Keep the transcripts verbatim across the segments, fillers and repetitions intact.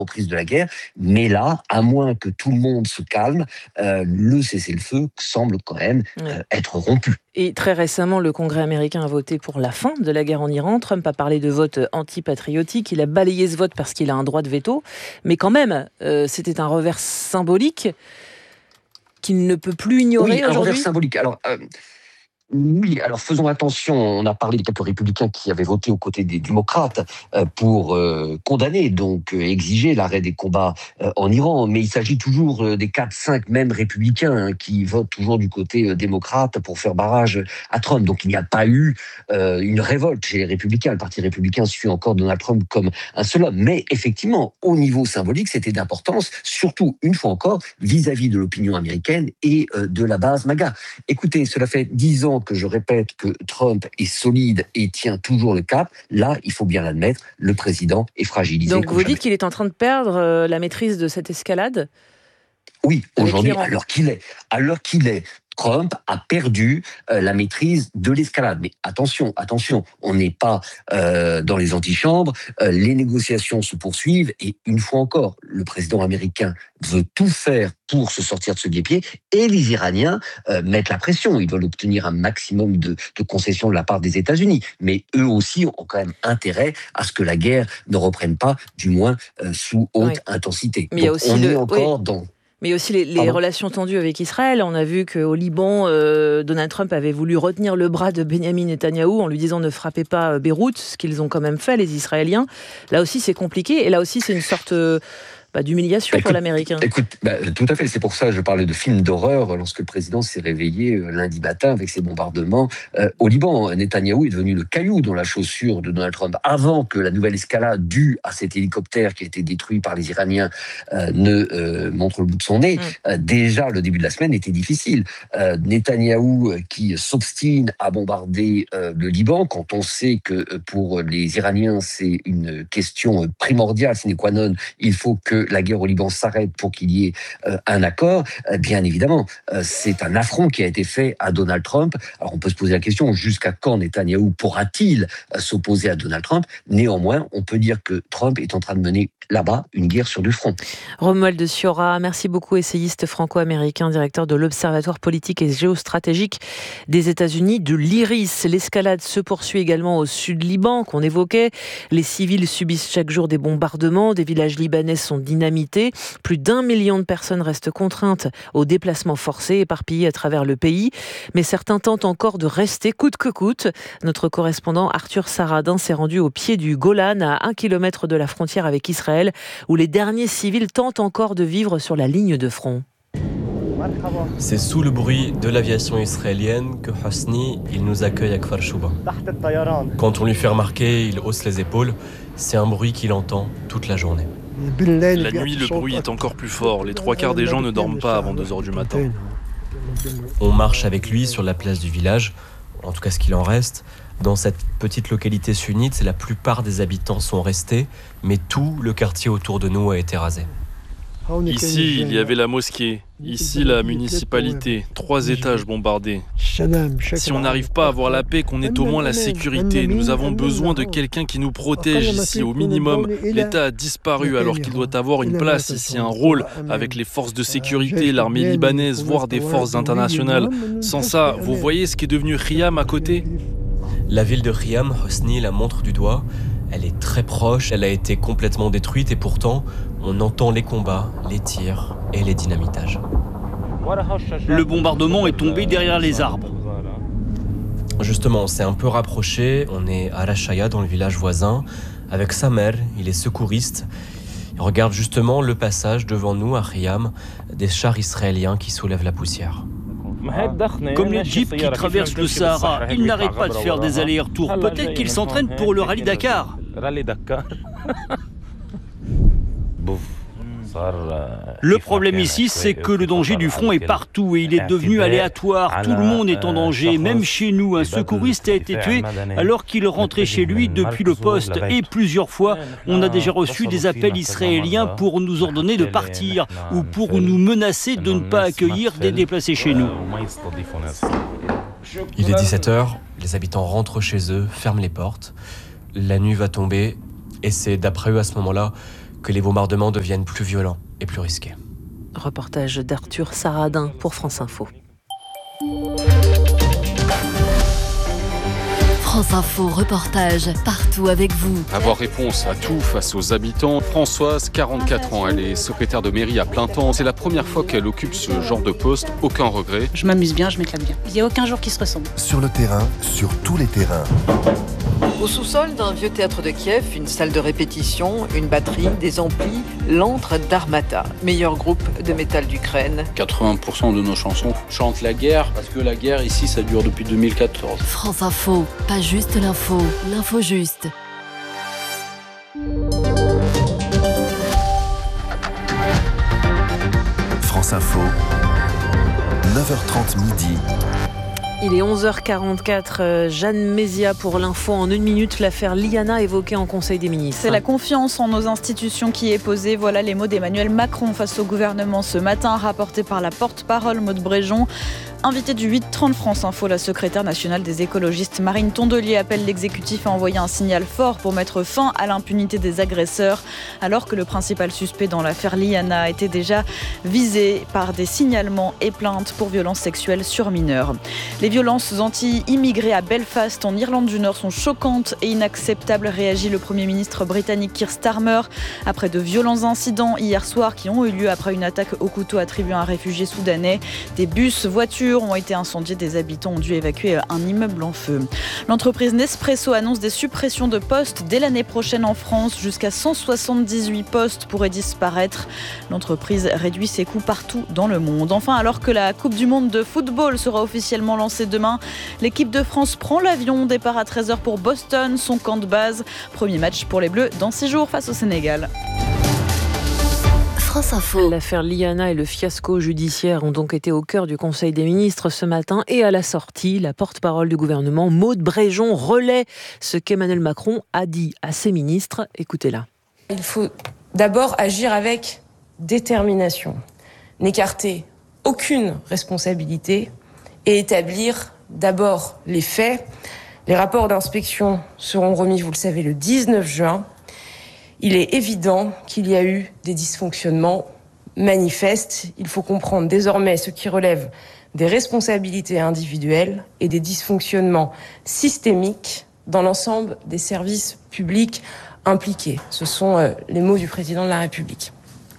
reprise de la guerre. Mais là, à moins que tout le monde se calme, euh, le cessez-le-feu semble quand même euh, Ouais. être rompu. Et très récemment, le Congrès américain a voté pour la fin de la guerre en Iran. Trump a parlé de vote anti-patriotique. Il a balayé ce vote parce qu'il a un droit de veto. Mais quand même, euh, c'était un revers symbolique qu'il ne peut plus ignorer Oui, un aujourd'hui. revers symbolique. Alors, euh, oui, alors faisons attention. On a parlé des quelques républicains qui avaient voté aux côtés des démocrates euh, pour euh, condamner, donc euh, exiger l'arrêt des combats euh, en Iran. Mais il s'agit toujours euh, des quatre cinq mêmes républicains hein, qui votent toujours du côté euh, démocrate pour faire barrage à Trump. Donc il n'y a pas eu euh, une révolte chez les républicains. Le parti républicain suit encore Donald Trump comme un seul homme. Mais effectivement, au niveau symbolique, c'était d'importance, surtout une fois encore, vis-à-vis de l'opinion américaine et euh, de la base MAGA. Écoutez, cela fait dix ans que je répète que Trump est solide et tient toujours le cap. Là, il faut bien l'admettre, le président est fragilisé. Donc vous jamais. dites qu'il est en train de perdre euh, la maîtrise de cette escalade ? Oui, Avec aujourd'hui, l'Iran. à l'heure qu'il est, à l'heure qu'il est, Trump a perdu euh, la maîtrise de l'escalade. Mais attention, attention, on n'est pas euh, dans les antichambres, euh, les négociations se poursuivent et une fois encore, le président américain veut tout faire pour se sortir de ce guêpier et les Iraniens euh, mettent la pression. Ils veulent obtenir un maximum de, de concessions de la part des États-Unis. Mais eux aussi ont quand même intérêt à ce que la guerre ne reprenne pas, du moins euh, sous haute Oui. intensité. Mais il y a Donc aussi on le- est encore oui. dans... Mais aussi les, les Pardon relations tendues avec Israël. On a vu qu'au Liban, euh, Donald Trump avait voulu retenir le bras de Benyamin Netanyahou en lui disant ne frappez pas Beyrouth, ce qu'ils ont quand même fait, les Israéliens. Là aussi, c'est compliqué. Et là aussi, c'est une sorte euh, bah, d'humiliation Écoute, pour l'Américain. Écoute, bah, tout à fait. C'est pour ça que je parlais de film d'horreur lorsque le président s'est réveillé euh, lundi matin avec ses bombardements euh, au Liban. Netanyahou est devenu le caillou dans la chaussure de Donald Trump. Avant que la nouvelle escalade due à cet hélicoptère qui a été détruit par les Iraniens euh, ne euh, montre le bout de son nez, Mm. euh, déjà le début de la semaine était difficile. Euh, Netanyahou euh, qui s'obstine à bombarder euh, le Liban quand on sait que euh, pour les Iraniens c'est une question primordiale, sine qua non, il faut que la guerre au Liban s'arrête pour qu'il y ait euh, un accord, euh, bien évidemment, euh, c'est un affront qui a été fait à Donald Trump. Alors on peut se poser la question, jusqu'à quand Netanyahou pourra-t-il euh, s'opposer à Donald Trump ? Néanmoins, on peut dire que Trump est en train de mener là-bas une guerre sur deux fronts. Romuald de Sciorra, merci beaucoup, essayiste franco-américain, directeur de l'Observatoire politique et géostratégique des États-Unis, de l'I R I S. L'escalade se poursuit également au sud Liban, qu'on évoquait. Les civils subissent chaque jour des bombardements, des villages libanais sont dynamités. Plus d'un million de personnes restent contraintes aux déplacements forcés, éparpillés à travers le pays. Mais certains tentent encore de rester coûte que coûte. Notre correspondant Arthur Saradin s'est rendu au pied du Golan, à un kilomètre de la frontière avec Israël, où les derniers civils tentent encore de vivre sur la ligne de front. C'est sous le bruit de l'aviation israélienne que Hosni, il nous accueille à Kfar Shouba. Quand on lui fait remarquer, il hausse les épaules. C'est un bruit qu'il entend toute la journée. La nuit, le bruit est encore plus fort. Les trois quarts des gens ne dorment pas avant deux heures du matin. On marche avec lui sur la place du village, en tout cas ce qu'il en reste. Dans cette petite localité sunnite, la plupart des habitants sont restés, mais tout le quartier autour de nous a été rasé. Ici, il y avait la mosquée. Ici, la municipalité. Trois étages bombardés. Si on n'arrive pas à avoir la paix, qu'on ait au moins la sécurité, nous avons besoin de quelqu'un qui nous protège ici, au minimum. L'État a disparu alors qu'il doit avoir une place ici, un rôle avec les forces de sécurité, l'armée libanaise, voire des forces internationales. Sans ça, vous voyez ce qui est devenu Khiam à côté ? La ville de Khiam, Hosni la montre du doigt. Elle est très proche, elle a été complètement détruite et pourtant, on entend les combats, les tirs et les dynamitages. Le bombardement est tombé derrière les arbres. Justement, on s'est un peu rapproché, on est à Rachaya dans le village voisin, avec sa mère, il est secouriste. Il regarde justement le passage devant nous à Khiam, des chars israéliens qui soulèvent la poussière. Comme les jeeps qui traversent le Sahara, ils n'arrêtent pas de faire des allers-retours. Peut-être qu'ils s'entraînent pour le rallye Dakar. Le problème ici, c'est que le danger du front est partout et il est devenu aléatoire. Tout le monde est en danger, même chez nous. Un secouriste a été tué alors qu'il rentrait chez lui depuis le poste. Et plusieurs fois, on a déjà reçu des appels israéliens pour nous ordonner de partir ou pour nous menacer de ne pas accueillir des déplacés chez nous. Il est dix-sept heures, les habitants rentrent chez eux, ferment les portes. La nuit va tomber et c'est d'après eux à ce moment-là que les bombardements deviennent plus violents et plus risqués. Reportage d'Arthur Saradin pour France Info. France Info, reportage partout avec vous. Avoir réponse à tout face aux habitants. Françoise, quarante-quatre ans, elle est secrétaire de mairie à plein temps. C'est la première fois qu'elle occupe ce genre de poste. Aucun regret. Je m'amuse bien, je m'éclate bien. Il n'y a aucun jour qui se ressemble. Sur le terrain, sur tous les terrains. Au sous-sol d'un vieux théâtre de Kiev, une salle de répétition, une batterie, des amplis, l'antre d'Armata, meilleur groupe de métal d'Ukraine. quatre-vingts pour cent de nos chansons chantent la guerre, parce que la guerre ici, ça dure depuis deux mille quatorze. France Info, pas juste l'info, l'info juste. France Info, neuf heures trente midi. Il est onze heures quarante-quatre, Jeanne Mézia pour l'info en une minute, l'affaire Liana évoquée en Conseil des ministres. C'est la confiance en nos institutions qui est posée. Voilà les mots d'Emmanuel Macron face au gouvernement ce matin, rapporté par la porte-parole Maud Bréjon. Invitée du huit trente France Info, la secrétaire nationale des écologistes Marine Tondelier appelle l'exécutif à envoyer un signal fort pour mettre fin à l'impunité des agresseurs, alors que le principal suspect dans l'affaire Liana a été déjà visé par des signalements et plaintes pour violences sexuelles sur mineurs. Les violences anti-immigrés à Belfast, en Irlande du Nord, sont choquantes et inacceptables, réagit le Premier ministre britannique Keir Starmer, après de violents incidents hier soir qui ont eu lieu après une attaque au couteau attribuée à un réfugié soudanais. Des bus, voitures ont été incendiés, des habitants ont dû évacuer un immeuble en feu. L'entreprise Nespresso annonce des suppressions de postes dès l'année prochaine en France. Jusqu'à cent soixante-dix-huit postes pourraient disparaître. L'entreprise réduit ses coûts partout dans le monde. Enfin, alors que la Coupe du Monde de football sera officiellement lancée demain, l'équipe de France prend l'avion. Départ à treize heures pour Boston, son camp de base. Premier match pour les Bleus dans six jours face au Sénégal. France Info. L'affaire Liana et le fiasco judiciaire ont donc été au cœur du Conseil des ministres ce matin, et à la sortie, la porte-parole du gouvernement, Maud Bréjon, relaie ce qu'Emmanuel Macron a dit à ses ministres. Écoutez-la. Il faut d'abord agir avec détermination, n'écarter aucune responsabilité et établir d'abord les faits. Les rapports d'inspection seront remis, vous le savez, le dix-neuf juin. Il est évident qu'il y a eu des dysfonctionnements manifestes. Il faut comprendre désormais ce qui relève des responsabilités individuelles et des dysfonctionnements systémiques dans l'ensemble des services publics impliqués. Ce sont euh, les mots du président de la République.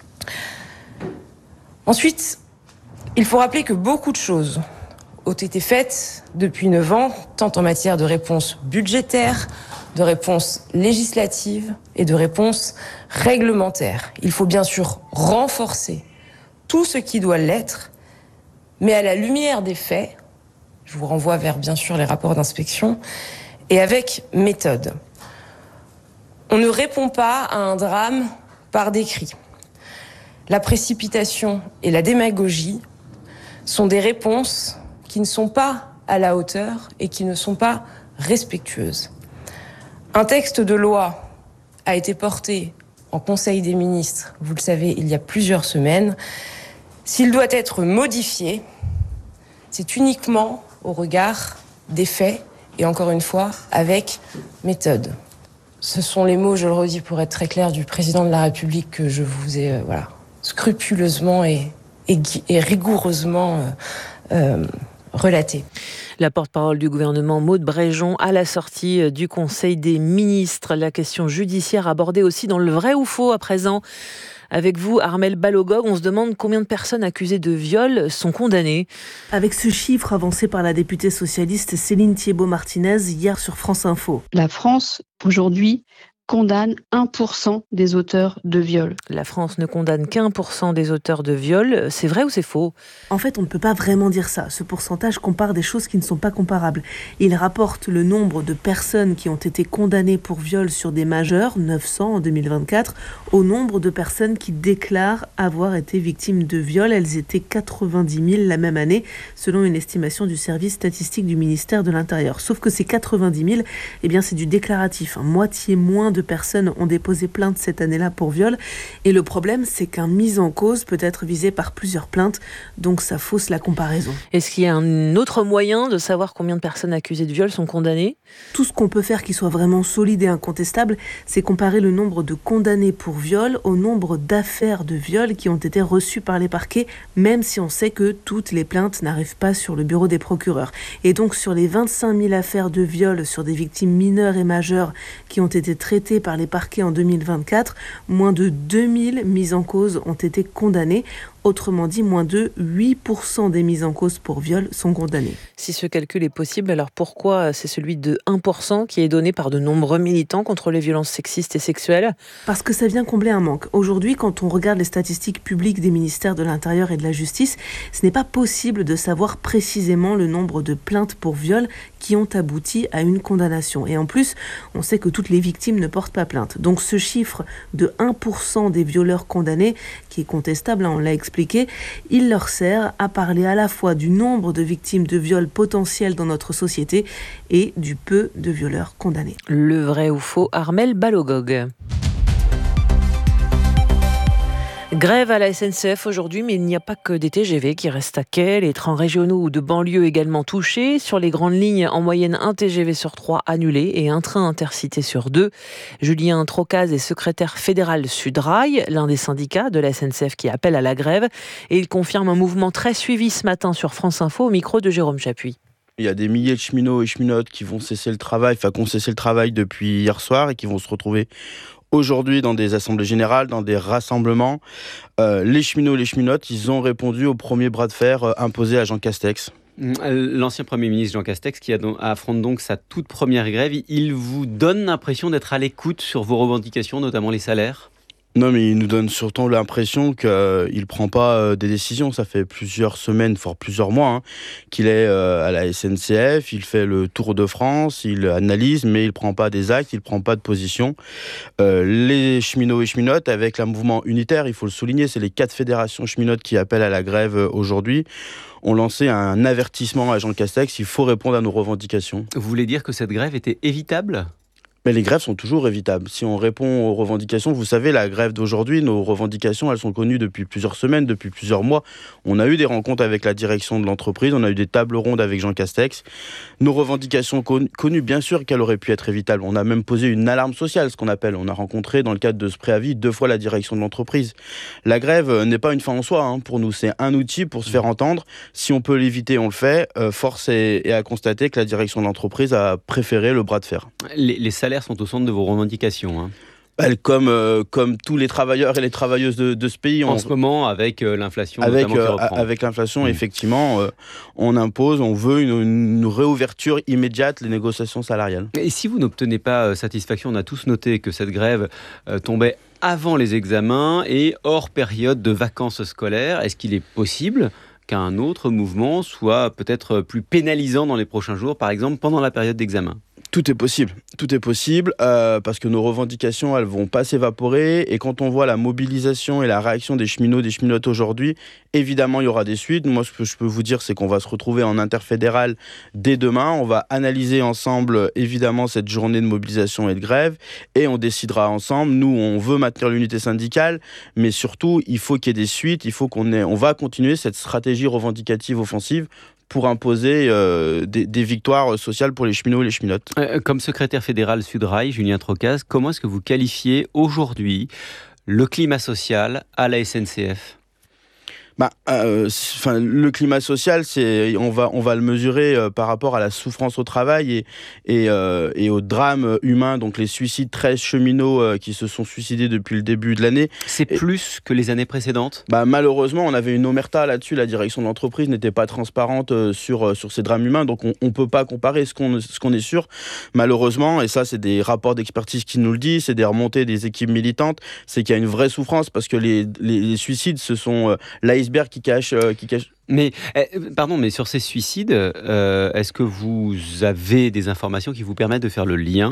Ensuite, il faut rappeler que beaucoup de choses ont été faites depuis neuf ans, tant en matière de réponse budgétaire, de réponses législatives et de réponses réglementaires. Il faut bien sûr renforcer tout ce qui doit l'être, mais à la lumière des faits, je vous renvoie vers bien sûr les rapports d'inspection, et avec méthode. On ne répond pas à un drame par des cris. La précipitation et la démagogie sont des réponses qui ne sont pas à la hauteur et qui ne sont pas respectueuses. Un texte de loi a été porté en Conseil des ministres, vous le savez, il y a plusieurs semaines. S'il doit être modifié, c'est uniquement au regard des faits et encore une fois, avec méthode. Ce sont les mots, je le redis pour être très clair, du président de la République que je vous ai euh, voilà, scrupuleusement et, et, et rigoureusement euh, euh, relaté. La porte-parole du gouvernement, Maud Bréjon, à la sortie du Conseil des ministres. La question judiciaire abordée aussi dans le vrai ou faux à présent. Avec vous, Armelle Balogog, on se demande combien de personnes accusées de viol sont condamnées. Avec ce chiffre avancé par la députée socialiste Céline Thiébaut-Martinez hier sur France Info. La France, aujourd'hui, condamne un pour cent des auteurs de viol. La France ne condamne qu'un pour cent des auteurs de viol. C'est vrai ou c'est faux ? En fait, on ne peut pas vraiment dire ça. Ce pourcentage compare des choses qui ne sont pas comparables. Il rapporte le nombre de personnes qui ont été condamnées pour viol sur des majeurs, neuf cents en deux mille vingt-quatre, au nombre de personnes qui déclarent avoir été victimes de viol. Elles étaient quatre-vingt-dix mille la même année, selon une estimation du service statistique du ministère de l'Intérieur. Sauf que ces quatre-vingt-dix mille, eh bien, c'est du déclaratif. Hein. Moitié moins de de personnes ont déposé plainte cette année-là pour viol. Et le problème, c'est qu'un mis en cause peut être visé par plusieurs plaintes, donc ça fausse la comparaison. Est-ce qu'il y a un autre moyen de savoir combien de personnes accusées de viol sont condamnées ? Tout ce qu'on peut faire qui soit vraiment solide et incontestable, c'est comparer le nombre de condamnés pour viol au nombre d'affaires de viol qui ont été reçues par les parquets, même si on sait que toutes les plaintes n'arrivent pas sur le bureau des procureurs. Et donc sur les vingt-cinq mille affaires de viol sur des victimes mineures et majeures qui ont été traitées par les parquets en deux mille vingt-quatre, moins de deux mille mises en cause ont été condamnées. Autrement dit, moins de huit pour cent des mises en cause pour viol sont condamnées. Si ce calcul est possible, alors pourquoi c'est celui de un pour cent qui est donné par de nombreux militants contre les violences sexistes et sexuelles ? Parce que ça vient combler un manque. Aujourd'hui, quand on regarde les statistiques publiques des ministères de l'Intérieur et de la Justice, ce n'est pas possible de savoir précisément le nombre de plaintes pour viol qui ont abouti à une condamnation. Et en plus, on sait que toutes les victimes ne portent pas plainte. Donc ce chiffre de un pour cent des violeurs condamnés, qui est contestable, hein, on l'a expliqué, il leur sert à parler à la fois du nombre de victimes de viol potentielles dans notre société et du peu de violeurs condamnés. Le vrai ou faux, Armelle Balogog. Grève à la S N C F aujourd'hui, mais il n'y a pas que des T G V qui restent à quai. Les trains régionaux ou de banlieue également touchés. Sur les grandes lignes, en moyenne, un T G V sur trois annulé et un train intercité sur deux. Julien Trocaz est secrétaire fédéral Sudrail, l'un des syndicats de la S N C F qui appelle à la grève. Et il confirme un mouvement très suivi ce matin sur France Info au micro de Jérôme Chapuis. Il y a des milliers de cheminots et cheminotes qui vont cesser le travail, enfin qui ont cessé le travail depuis hier soir et qui vont se retrouver aujourd'hui dans des assemblées générales, dans des rassemblements. Euh, les cheminots et les cheminotes, ils ont répondu au premier bras de fer euh, imposé à Jean Castex. L'ancien Premier ministre Jean Castex qui affronte donc sa toute première grève, il vous donne l'impression d'être à l'écoute sur vos revendications, notamment les salaires ? Non, mais il nous donne surtout l'impression qu'il ne prend pas euh, des décisions. Ça fait plusieurs semaines, voire plusieurs mois, hein, qu'il est euh, à la S N C F. Il fait le tour de France, il analyse, mais il ne prend pas des actes, il ne prend pas de position. Euh, les cheminots et cheminotes, avec un mouvement unitaire, il faut le souligner, c'est les quatre fédérations cheminotes qui appellent à la grève aujourd'hui, ont lancé un avertissement à Jean Castex. Il faut répondre à nos revendications. Vous voulez dire que cette grève était évitable ? Mais les grèves sont toujours évitables. Si on répond aux revendications, vous savez, la grève d'aujourd'hui, nos revendications, elles sont connues depuis plusieurs semaines, depuis plusieurs mois. On a eu des rencontres avec la direction de l'entreprise, on a eu des tables rondes avec Jean Castex. Nos revendications con- connues, bien sûr qu'elles auraient pu être évitables. On a même posé une alarme sociale, ce qu'on appelle. On a rencontré, dans le cadre de ce préavis, deux fois la direction de l'entreprise. La grève n'est pas une fin en soi, hein. Pour nous, c'est un outil pour se faire entendre. Si on peut l'éviter, on le fait. Euh, force est, est à constater que la direction de l'entreprise a préféré le bras de fer. Les, les salaires sont au centre de vos revendications. Hein. Elle, comme, euh, comme tous les travailleurs et les travailleuses de, de ce pays. En on, ce moment, avec euh, l'inflation avec, notamment qui euh, reprend. Avec l'inflation, mmh. effectivement, euh, on impose, on veut une, une réouverture immédiate des négociations salariales. Et si vous n'obtenez pas euh, satisfaction, on a tous noté que cette grève euh, tombait avant les examens et hors période de vacances scolaires. Est-ce qu'il est possible qu'un autre mouvement soit peut-être plus pénalisant dans les prochains jours, par exemple pendant la période d'examen ? Tout est possible, tout est possible euh, parce que nos revendications, elles vont pas s'évaporer et quand on voit la mobilisation et la réaction des cheminots, des cheminotes aujourd'hui, évidemment il y aura des suites. Moi ce que je peux vous dire c'est qu'on va se retrouver en interfédéral dès demain, on va analyser ensemble évidemment cette journée de mobilisation et de grève et on décidera ensemble. Nous on veut maintenir l'unité syndicale mais surtout il faut qu'il y ait des suites, il faut qu'on ait, on va continuer cette stratégie revendicative offensive pour imposer euh, des, des victoires sociales pour les cheminots et les cheminotes. Euh, comme secrétaire fédéral Sudrail, Julien Trocaz, comment est-ce que vous qualifiez aujourd'hui le climat social à la S N C F ? Bah, euh, le climat social, c'est, on, va, on va le mesurer euh, par rapport à la souffrance au travail et, et, euh, et au drame humain, donc les suicides, treize cheminots euh, qui se sont suicidés depuis le début de l'année. C'est et, plus que les années précédentes ? Bah, malheureusement, on avait une omerta là-dessus, la direction de l'entreprise n'était pas transparente euh, sur, euh, sur ces drames humains, donc on ne peut pas comparer ce qu'on, ce qu'on est sûr, malheureusement, et ça c'est des rapports d'expertise qui nous le disent, c'est des remontées des équipes militantes, c'est qu'il y a une vraie souffrance parce que les, les, les suicides, ce sont euh, l'iceberg qui cache, euh, qui cache. Mais, eh, pardon, mais sur ces suicides, euh, est-ce que vous avez des informations qui vous permettent de faire le lien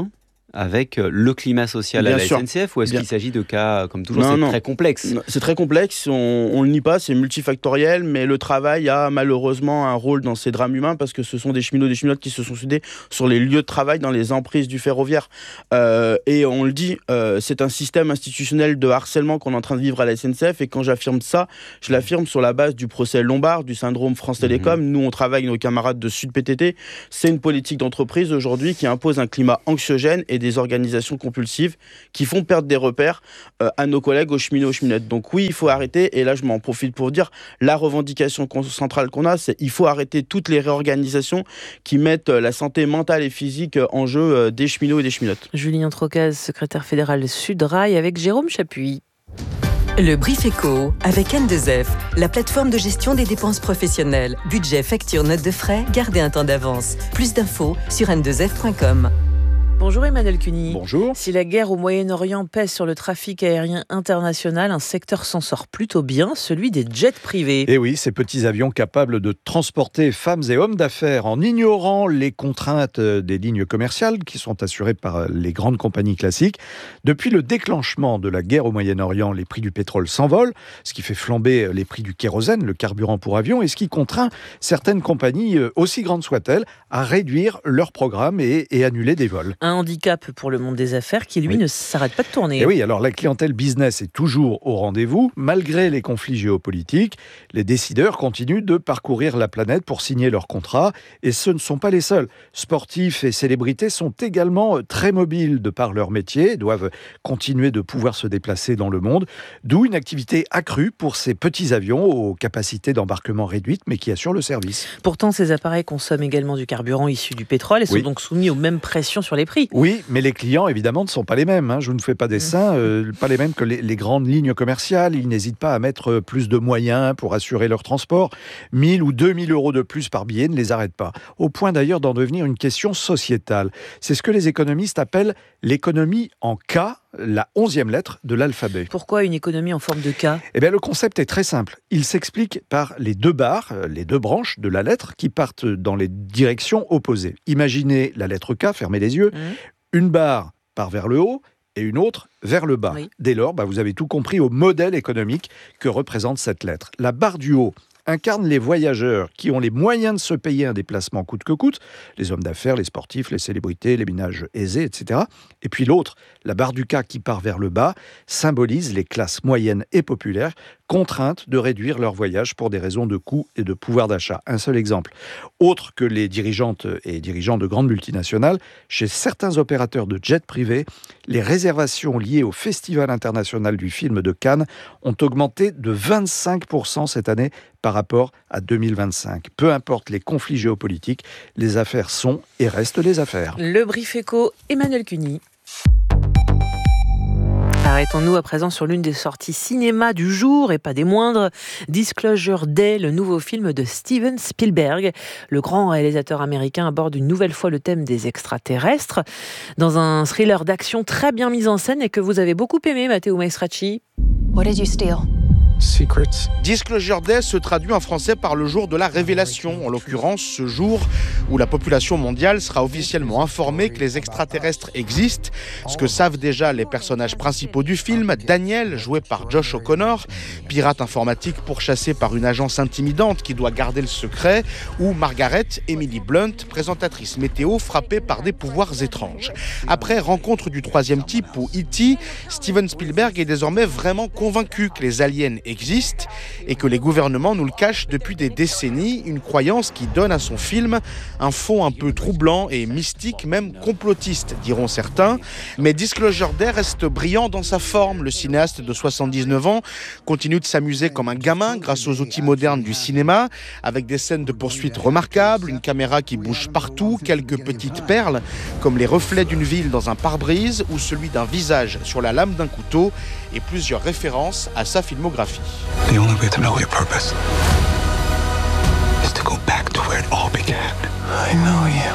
avec le climat social Bien à la sûr. S N C F, ou est-ce Bien. qu'il s'agit de cas, comme toujours, non, c'est non. très complexe? Non, c'est très complexe, on ne le nie pas, c'est multifactoriel, mais le travail a malheureusement un rôle dans ces drames humains, parce que ce sont des cheminots, des cheminotes qui se sont soudés sur les lieux de travail, dans les emprises du ferroviaire. Euh, et on le dit, euh, c'est un système institutionnel de harcèlement qu'on est en train de vivre à la S N C F, et quand j'affirme ça, je l'affirme sur la base du procès Lombard, du syndrome France Télécom. Mmh. Nous, on travaille avec nos camarades de Sud P T T. C'est une politique d'entreprise aujourd'hui qui impose un climat anxiogène et des organisations compulsives qui font perdre des repères euh, à nos collègues, aux cheminots, aux cheminettes. Donc oui, il faut arrêter, et là je m'en profite pour dire, la revendication centrale qu'on a, c'est il faut arrêter toutes les réorganisations qui mettent la santé mentale et physique en jeu des cheminots et des cheminotes. Julien Trocaz, secrétaire fédéral Sudrail, avec Jérôme Chapuis. Le Brief Éco avec N deux F, la plateforme de gestion des dépenses professionnelles. Budget, facture, notes de frais, gardez un temps d'avance. Plus d'infos sur n deux f point com. Bonjour Emmanuel Cuny. Bonjour. Si la guerre au Moyen-Orient pèse sur le trafic aérien international, un secteur s'en sort plutôt bien, celui des jets privés. Et oui, ces petits avions capables de transporter femmes et hommes d'affaires en ignorant les contraintes des lignes commerciales qui sont assurées par les grandes compagnies classiques. Depuis le déclenchement de la guerre au Moyen-Orient, les prix du pétrole s'envolent, ce qui fait flamber les prix du kérosène, le carburant pour avion, et ce qui contraint certaines compagnies, aussi grandes soient-elles, à réduire leurs programmes et, et annuler des vols. Un handicap pour le monde des affaires qui, lui, oui. ne s'arrête pas de tourner. Et oui, alors la clientèle business est toujours au rendez-vous. Malgré les conflits géopolitiques, les décideurs continuent de parcourir la planète pour signer leurs contrats. Et ce ne sont pas les seuls. Sportifs et célébrités sont également très mobiles de par leur métier, doivent continuer de pouvoir se déplacer dans le monde. D'où une activité accrue pour ces petits avions aux capacités d'embarquement réduites, mais qui assurent le service. Pourtant, ces appareils consomment également du carburant issu du pétrole et sont oui. donc soumis aux mêmes pressions sur les prix. Oui, mais les clients, évidemment, ne sont pas les mêmes. Hein. Je ne fais pas dessin, euh, pas les mêmes que les, les grandes lignes commerciales. Ils n'hésitent pas à mettre plus de moyens pour assurer leur transport. mille ou deux mille euros de plus par billet ne les arrête pas. Au point d'ailleurs d'en devenir une question sociétale. C'est ce que les économistes appellent l'économie en K, la onzième lettre de l'alphabet. Pourquoi une économie en forme de K ? Eh bien, le concept est très simple. Il s'explique par les deux barres, les deux branches de la lettre qui partent dans les directions opposées. Imaginez la lettre K, fermez les yeux. Mmh. Une barre part vers le haut et une autre vers le bas. Oui. Dès lors, bah, vous avez tout compris au modèle économique que représente cette lettre. La barre du haut incarne les voyageurs qui ont les moyens de se payer un déplacement coûte que coûte, les hommes d'affaires, les sportifs, les célébrités, les ménages aisés, et cetera. Et puis l'autre, la barre du K qui part vers le bas, symbolise les classes moyennes et populaires contraintes de réduire leur voyage pour des raisons de coût et de pouvoir d'achat. Un seul exemple. Autre que les dirigeantes et dirigeants de grandes multinationales, chez certains opérateurs de jets privés, les réservations liées au Festival international du film de Cannes ont augmenté de vingt-cinq pour cent cette année par rapport à deux mille vingt-cinq. Peu importe les conflits géopolitiques, les affaires sont et restent les affaires. Le Brief Éco, Emmanuel Cuny. Arrêtons-nous à présent sur l'une des sorties cinéma du jour et pas des moindres, Disclosure Day, le nouveau film de Steven Spielberg. Le grand réalisateur américain aborde une nouvelle fois le thème des extraterrestres dans un thriller d'action très bien mis en scène et que vous avez beaucoup aimé, Matteo Maestracci. What did you steal? Secrets. Disclosure Day se traduit en français par le jour de la révélation, en l'occurrence ce jour où la population mondiale sera officiellement informée que les extraterrestres existent, ce que savent déjà les personnages principaux du film, Daniel, joué par Josh O'Connor, pirate informatique pourchassé par une agence intimidante qui doit garder le secret, ou Margaret, Emily Blunt, présentatrice météo frappée par des pouvoirs étranges. Après Rencontre du troisième type ou E T, Steven Spielberg est désormais vraiment convaincu que les aliens existe et que les gouvernements nous le cachent depuis des décennies, une croyance qui donne à son film un fond un peu troublant et mystique, même complotiste, diront certains. Mais Disclosure Day reste brillant dans sa forme. Le cinéaste de soixante-dix-neuf ans continue de s'amuser comme un gamin grâce aux outils modernes du cinéma, avec des scènes de poursuite remarquables, une caméra qui bouge partout, quelques petites perles comme les reflets d'une ville dans un pare-brise ou celui d'un visage sur la lame d'un couteau, et plusieurs références à sa filmographie. The only way to know your purpose is to go back to where it all began. I know you.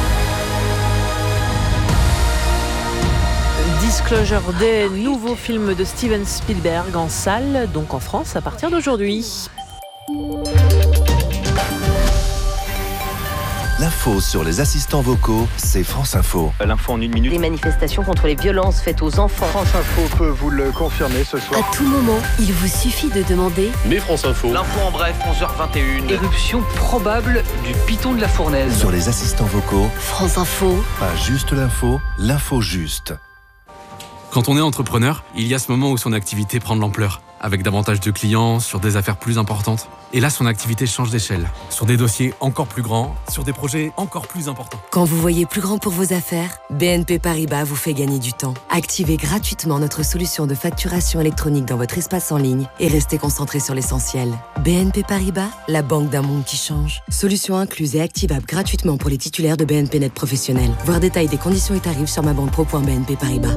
Disclosure Day, nouveau film de Steven Spielberg en salle, donc en France à partir d'aujourd'hui. L'info sur les assistants vocaux, c'est France Info. L'info en une minute. Les manifestations contre les violences faites aux enfants. France Info peut vous le confirmer ce soir. À tout moment, il vous suffit de demander. Mais France Info. L'info en bref, onze heures vingt et une. Éruption probable du piton de la Fournaise. Sur les assistants vocaux, France Info. Pas juste l'info, l'info juste. Quand on est entrepreneur, il y a ce moment où son activité prend de l'ampleur, avec davantage de clients, sur des affaires plus importantes. Et là, son activité change d'échelle, sur des dossiers encore plus grands, sur des projets encore plus importants. Quand vous voyez plus grand pour vos affaires, B N P Paribas vous fait gagner du temps. Activez gratuitement notre solution de facturation électronique dans votre espace en ligne et restez concentré sur l'essentiel. B N P Paribas, la banque d'un monde qui change. Solution incluse et activable gratuitement pour les titulaires de B N P Net professionnels. Voir détail des conditions et tarifs sur ma banque pro point b n p paribas.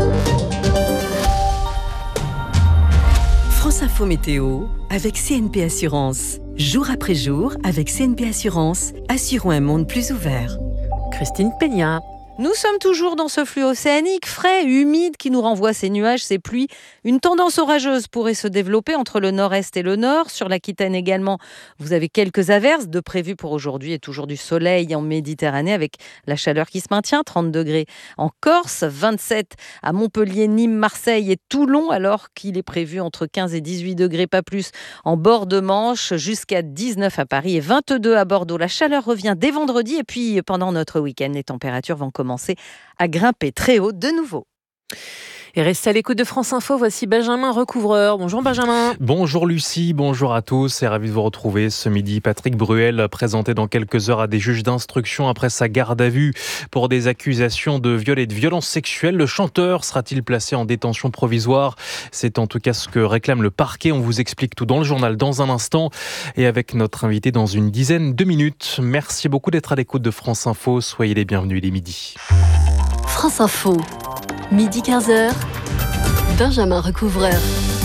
France Info Météo avec C N P Assurance. Jour après jour, avec C N P Assurance, assurons un monde plus ouvert. Christine Peña. Nous sommes toujours dans ce flux océanique frais, humide, qui nous renvoie ces nuages, ces pluies. Une tendance orageuse pourrait se développer entre le nord-est et le nord. Sur l'Aquitaine également, vous avez quelques averses de prévues pour aujourd'hui et toujours du soleil en Méditerranée avec la chaleur qui se maintient, trente degrés en Corse, vingt-sept à Montpellier, Nîmes, Marseille et Toulon, alors qu'il est prévu entre quinze et dix-huit degrés, pas plus, en bord de Manche, jusqu'à dix-neuf à Paris et vingt-deux à Bordeaux. La chaleur revient dès vendredi et puis pendant notre week-end, les températures vont commencer à grimper très haut de nouveau. Et restez à l'écoute de France Info, voici Benjamin Recouvreur. Bonjour Benjamin. Bonjour Lucie, bonjour à tous et ravi de vous retrouver ce midi. Patrick Bruel, présenté dans quelques heures à des juges d'instruction après sa garde à vue pour des accusations de viol et de violence sexuelle. Le chanteur sera-t-il placé en détention provisoire ? C'est en tout cas ce que réclame le parquet. On vous explique tout dans le journal dans un instant et avec notre invité dans une dizaine de minutes. Merci beaucoup d'être à l'écoute de France Info. Soyez les bienvenus, il est midi. France Info. Midi quinze heures, Benjamin Recouvreur.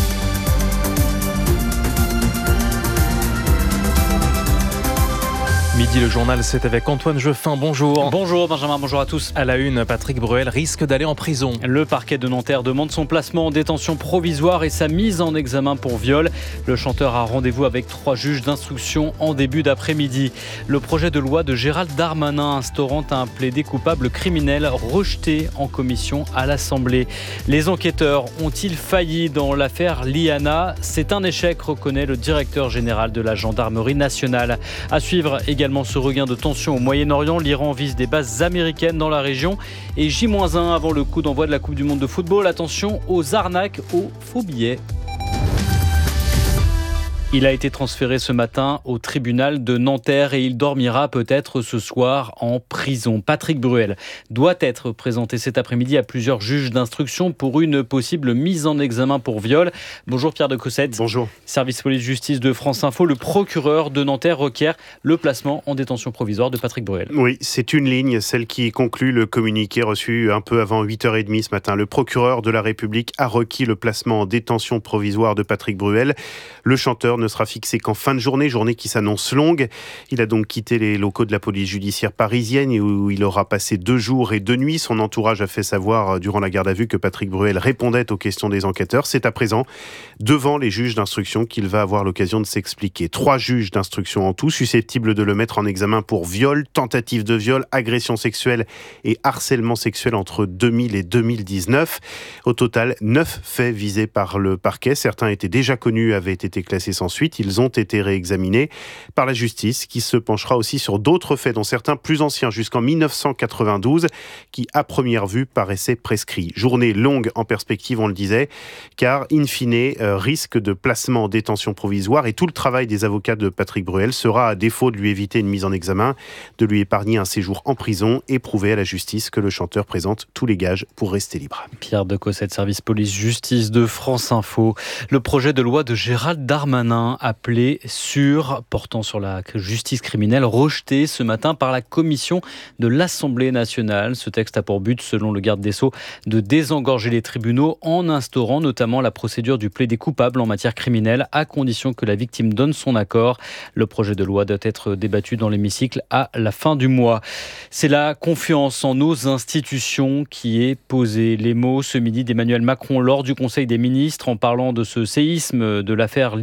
Midi, le journal, c'est avec Antoine Jeuffin. Bonjour. Bonjour Benjamin, bonjour à tous. À la une, Patrick Bruel risque d'aller en prison. Le parquet de Nanterre demande son placement en détention provisoire et sa mise en examen pour viol. Le chanteur a rendez-vous avec trois juges d'instruction en début d'après-midi. Le projet de loi de Gérald Darmanin instaurant un plaidé coupable criminel rejeté en commission à l'Assemblée. Les enquêteurs ont-ils failli dans l'affaire Liana ? C'est un échec, reconnaît le directeur général de la gendarmerie nationale. À suivre également ce regain de tension au Moyen-Orient. L'Iran vise des bases américaines dans la région. Et J moins un avant le coup d'envoi de la Coupe du Monde de football. Attention aux arnaques aux faux billets. Il a été transféré ce matin au tribunal de Nanterre et il dormira peut-être ce soir en prison. Patrick Bruel doit être présenté cet après-midi à plusieurs juges d'instruction pour une possible mise en examen pour viol. Bonjour Pierre de Cossette. Bonjour. Service police-justice de France Info. Le procureur de Nanterre requiert le placement en détention provisoire de Patrick Bruel. Oui, c'est une ligne, celle qui conclut le communiqué reçu un peu avant huit heures trente ce matin. Le procureur de la République a requis le placement en détention provisoire de Patrick Bruel. Le chanteur ne sera fixé qu'en fin de journée, journée qui s'annonce longue. Il a donc quitté les locaux de la police judiciaire parisienne où il aura passé deux jours et deux nuits. Son entourage a fait savoir durant la garde à vue que Patrick Bruel répondait aux questions des enquêteurs. C'est à présent devant les juges d'instruction qu'il va avoir l'occasion de s'expliquer. Trois juges d'instruction en tout, susceptibles de le mettre en examen pour viol, tentative de viol, agression sexuelle et harcèlement sexuel entre deux mille et deux mille dix-neuf. Au total, neuf faits visés par le parquet. Certains étaient déjà connus, avaient été classés sans suite. Ils ont été réexaminés par la justice qui se penchera aussi sur d'autres faits, dont certains plus anciens, jusqu'en dix-neuf cent quatre-vingt-douze, qui à première vue paraissaient prescrits. Journée longue en perspective, on le disait, car in fine, euh, risque de placement en détention provisoire et tout le travail des avocats de Patrick Bruel sera, à défaut de lui éviter une mise en examen, de lui épargner un séjour en prison et prouver à la justice que le chanteur présente tous les gages pour rester libre. Pierre de Cossette, service police-justice de France Info. Le projet de loi de Gérald Darmanin appelé sur, portant sur la justice criminelle, rejeté ce matin par la commission de l'Assemblée nationale. Ce texte a pour but, selon le garde des Sceaux, de désengorger les tribunaux en instaurant notamment la procédure du plaidé coupable en matière criminelle, à condition que la victime donne son accord. Le projet de loi doit être débattu dans l'hémicycle à la fin du mois. C'est la confiance en nos institutions qui est posée. Les mots ce midi d'Emmanuel Macron lors du Conseil des ministres en parlant de ce séisme de l'affaire Liana.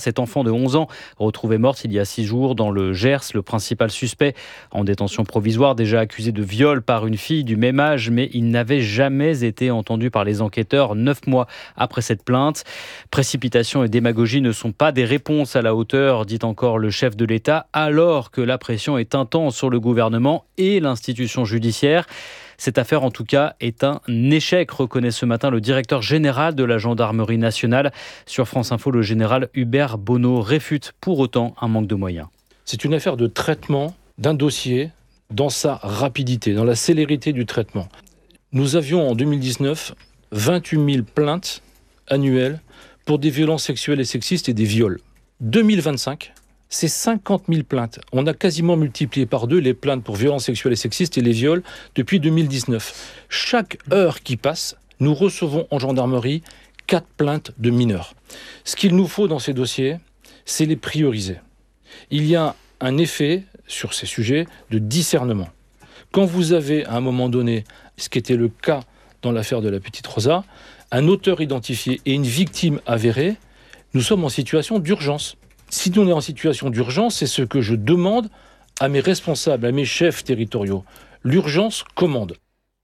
cette enfant de onze ans, retrouvée morte il y a six jours dans le Gers, le principal suspect en détention provisoire, déjà accusé de viol par une fille du même âge, mais il n'avait jamais été entendu par les enquêteurs neuf mois après cette plainte. Précipitation et démagogie ne sont pas des réponses à la hauteur, dit encore le chef de l'État, alors que la pression est intense sur le gouvernement et l'institution judiciaire. Cette affaire, en tout cas, est un échec, reconnaît ce matin le directeur général de la gendarmerie nationale. Sur France Info, le général Hubert Bonneau réfute pour autant un manque de moyens. C'est une affaire de traitement d'un dossier dans sa rapidité, dans la célérité du traitement. Nous avions en deux mille dix-neuf vingt-huit mille plaintes annuelles pour des violences sexuelles et sexistes et des viols. deux mille vingt-cinq, c'est cinquante mille plaintes. On a quasiment multiplié par deux les plaintes pour violences sexuelles et sexistes et les viols depuis deux mille dix-neuf. Chaque heure qui passe, nous recevons en gendarmerie quatre plaintes de mineurs. Ce qu'il nous faut dans ces dossiers, c'est les prioriser. Il y a un effet sur ces sujets de discernement. Quand vous avez à un moment donné, ce qui était le cas dans l'affaire de la petite Rosa, un auteur identifié et une victime avérée, nous sommes en situation d'urgence. Si on est en situation d'urgence, c'est ce que je demande à mes responsables, à mes chefs territoriaux. L'urgence commande.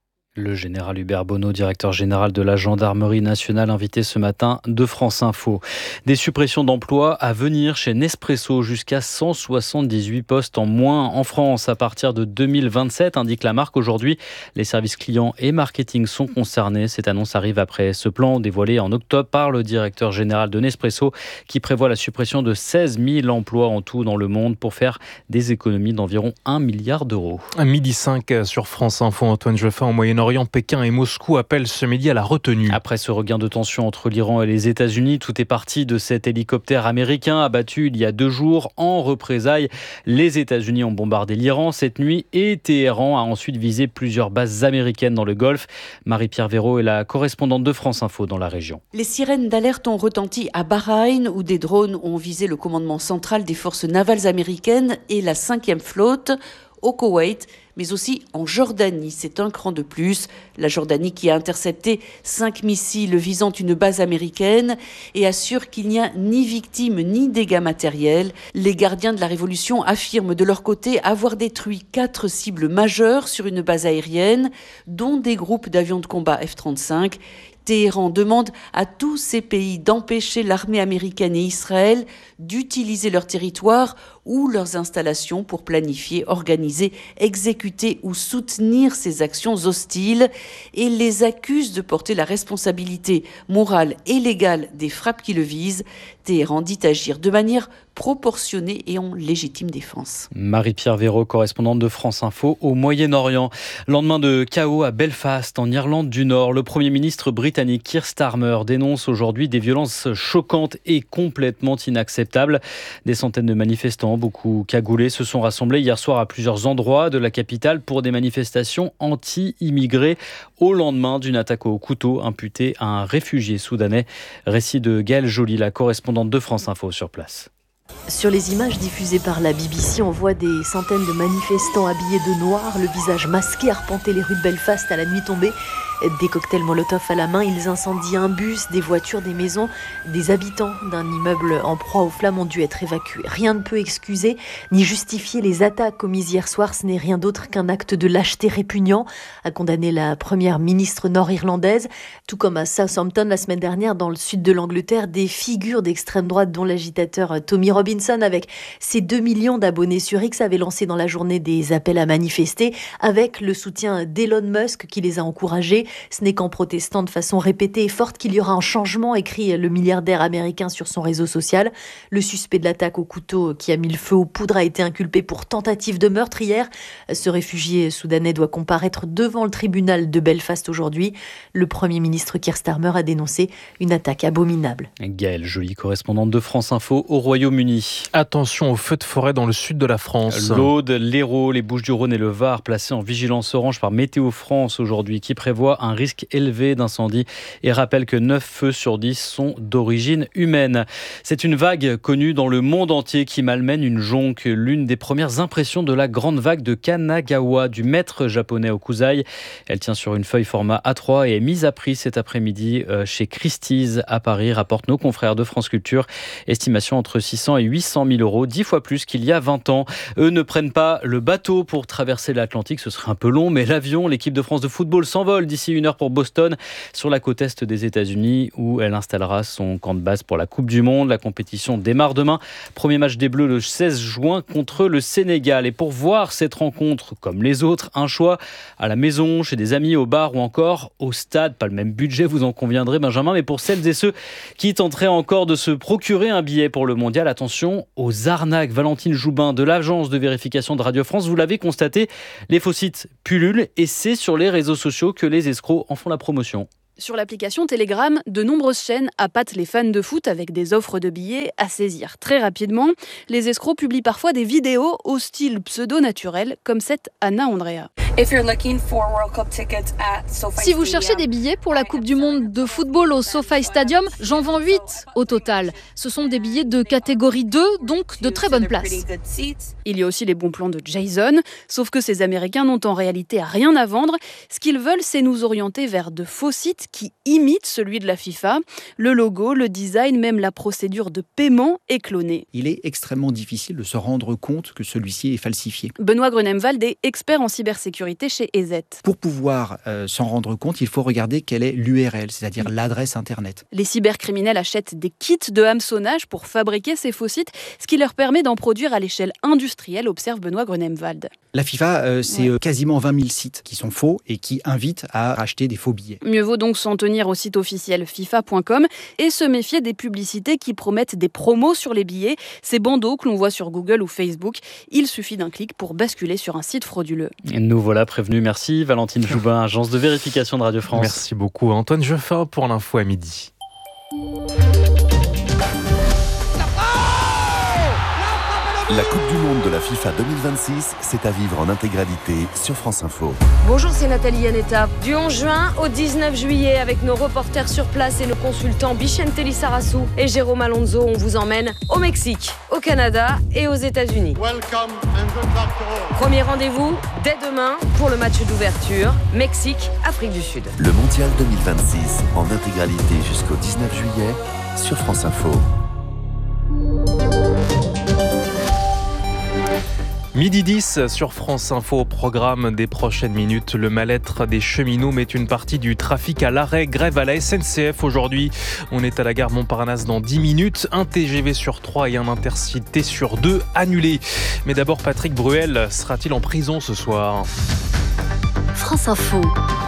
Le général Hubert Bonneau, directeur général de la gendarmerie nationale, invité ce matin de France Info. Des suppressions d'emplois à venir chez Nespresso, jusqu'à cent soixante-dix-huit postes en moins en France à partir de deux mille vingt-sept, indique la marque. Aujourd'hui, les services clients et marketing sont concernés. Cette annonce arrive après ce plan dévoilé en octobre par le directeur général de Nespresso, qui prévoit la suppression de seize mille emplois en tout dans le monde pour faire des économies d'environ un milliard d'euros. À midi cinq sur France Info, Antoine Jeffin, en Moyen-Orient. Orient, Pékin et Moscou appellent ce midi à la retenue. Après ce regain de tension entre l'Iran et les États-Unis, tout est parti de cet hélicoptère américain abattu il y a deux jours. En représailles, les États-Unis ont bombardé l'Iran cette nuit et Téhéran a ensuite visé plusieurs bases américaines dans le Golfe. Marie-Pierre Véraud est la correspondante de France Info dans la région. Les sirènes d'alerte ont retenti à Bahreïn, où des drones ont visé le commandement central des forces navales américaines et la cinquième flotte, au Koweït, mais aussi en Jordanie. C'est un cran de plus. La Jordanie qui a intercepté cinq missiles visant une base américaine et assure qu'il n'y a ni victimes ni dégâts matériels. Les gardiens de la Révolution affirment de leur côté avoir détruit quatre cibles majeures sur une base aérienne, dont des groupes d'avions de combat F trente-cinq. Téhéran demande à tous ces pays d'empêcher l'armée américaine et Israël d'utiliser leur territoire ou leurs installations pour planifier, organiser, exécuter ou soutenir ces actions hostiles et les accuse de porter la responsabilité morale et légale des frappes qui le visent. Téhéran dit agir de manière proportionnée et en légitime défense. Marie-Pierre Véraud, correspondante de France Info au Moyen-Orient. Lendemain de chaos à Belfast, en Irlande du Nord, le Premier ministre britannique Keir Starmer dénonce aujourd'hui des violences choquantes et complètement inacceptables. Des centaines de manifestants, beaucoup cagoulés, se sont rassemblés hier soir à plusieurs endroits de la capitale pour des manifestations anti-immigrés au lendemain d'une attaque au couteau imputée à un réfugié soudanais. Récit de Gaëlle Joly, la correspondante de France Info sur place. Sur les images diffusées par la B B C, on voit des centaines de manifestants habillés de noir, le visage masqué, arpenter les rues de Belfast à la nuit tombée. Des cocktails Molotov à la main, ils incendient un bus, des voitures, des maisons. Des habitants d'un immeuble en proie aux flammes ont dû être évacués. Rien ne peut excuser ni justifier les attaques commises hier soir. Ce n'est rien d'autre qu'un acte de lâcheté répugnant, a condamné la première ministre nord-irlandaise. Tout comme à Southampton la semaine dernière, dans le sud de l'Angleterre, des figures d'extrême droite, dont l'agitateur Tommy Robinson, avec ses deux millions d'abonnés sur X, avait lancé dans la journée des appels à manifester, avec le soutien d'Elon Musk qui les a encouragés. Ce n'est qu'en protestant de façon répétée et forte qu'il y aura un changement, écrit le milliardaire américain sur son réseau social. Le suspect de l'attaque au couteau qui a mis le feu aux poudres a été inculpé pour tentative de meurtre hier. Ce réfugié soudanais doit comparaître devant le tribunal de Belfast aujourd'hui. Le Premier ministre Keir Starmer a dénoncé une attaque abominable. Gaëlle Joly, correspondante de France Info au Royaume-Uni. Attention aux feux de forêt dans le sud de la France. L'Aude, l'Hérault, les Bouches-du-Rhône et le Var placés en vigilance orange par Météo France aujourd'hui, qui prévoit un risque élevé d'incendie et rappelle que neuf feux sur dix sont d'origine humaine. C'est une vague connue dans le monde entier qui malmène une jonque, l'une des premières impressions de la grande vague de Kanagawa du maître japonais Okuzai. Elle tient sur une feuille format A trois et est mise à prix cet après-midi chez Christie's à Paris, rapportent nos confrères de France Culture. Estimation entre six cents et huit cent mille euros, dix fois plus qu'il y a vingt ans. Eux ne prennent pas le bateau pour traverser l'Atlantique, ce serait un peu long, mais l'avion, l'équipe de France de football s'envole d'ici une heure pour Boston, sur la côte est des États-Unis, où elle installera son camp de base pour la Coupe du Monde. La compétition démarre demain. Premier match des Bleus le seize juin contre le Sénégal. Et pour voir cette rencontre, comme les autres, un choix à la maison, chez des amis, au bar ou encore au stade. Pas le même budget, vous en conviendrez, Benjamin, mais pour celles et ceux qui tenteraient encore de se procurer un billet pour le mondial, attention aux arnaques. Valentine Joubin de l'agence de vérification de Radio France, vous l'avez constaté, les faux sites pullulent et c'est sur les réseaux sociaux que les escrocs en font la promotion. Sur l'application Telegram, de nombreuses chaînes appâtent les fans de foot avec des offres de billets à saisir très rapidement. Les escrocs publient parfois des vidéos au style pseudo-naturel, comme cette Anna Andrea. Si vous cherchez des billets pour la Coupe du Monde de football au SoFi Stadium, j'en vends huit au total. Ce sont des billets de catégorie deux, donc de très bonne place. Il y a aussi les bons plans de Jason, sauf que ces Américains n'ont en réalité rien à vendre. Ce qu'ils veulent, c'est nous orienter vers de faux sites qui imite celui de la FIFA. Le logo, le design, même la procédure de paiement est clonée. Il est extrêmement difficile de se rendre compte que celui-ci est falsifié. Benoît Grunemwald est expert en cybersécurité chez E Z. Pour pouvoir euh, s'en rendre compte, il faut regarder quelle est l'U R L, c'est-à-dire l'adresse Internet. Les cybercriminels achètent des kits de hameçonnage pour fabriquer ces faux sites, ce qui leur permet d'en produire à l'échelle industrielle, observe Benoît Grunemwald. La FIFA, euh, c'est ouais. quasiment vingt mille sites qui sont faux et qui invitent à acheter des faux billets. Mieux vaut donc s'en tenir au site officiel FIFA point com et se méfier des publicités qui promettent des promos sur les billets. Ces bandeaux que l'on voit sur Google ou Facebook, il suffit d'un clic pour basculer sur un site frauduleux. Et nous voilà prévenus. Merci Valentine Joubin, agence de vérification de Radio France. Merci beaucoup Antoine Jeffin pour l'info à midi. La Coupe du Monde de la FIFA deux mille vingt-six, c'est à vivre en intégralité sur France Info. Bonjour, c'est Nathalie Yanetta. Du onze juin au dix-neuf juillet, avec nos reporters sur place et nos consultants Bichente Lissarassou et Jérôme Alonso, on vous emmène au Mexique, au Canada et aux États-Unis. Welcome and good luck to all. Premier rendez-vous dès demain pour le match d'ouverture, Mexique, Afrique du Sud. Le Mondial deux mille vingt-six en intégralité jusqu'au dix-neuf juillet sur France Info. Midi dix sur France Info, au programme des prochaines minutes. Le mal-être des cheminots met une partie du trafic à l'arrêt. Grève à la S N C F aujourd'hui. On est à la gare Montparnasse dans dix minutes. Un T G V sur trois et un Intercité sur deux annulés. Mais d'abord, Patrick Bruel sera-t-il en prison ce soir ? France Info,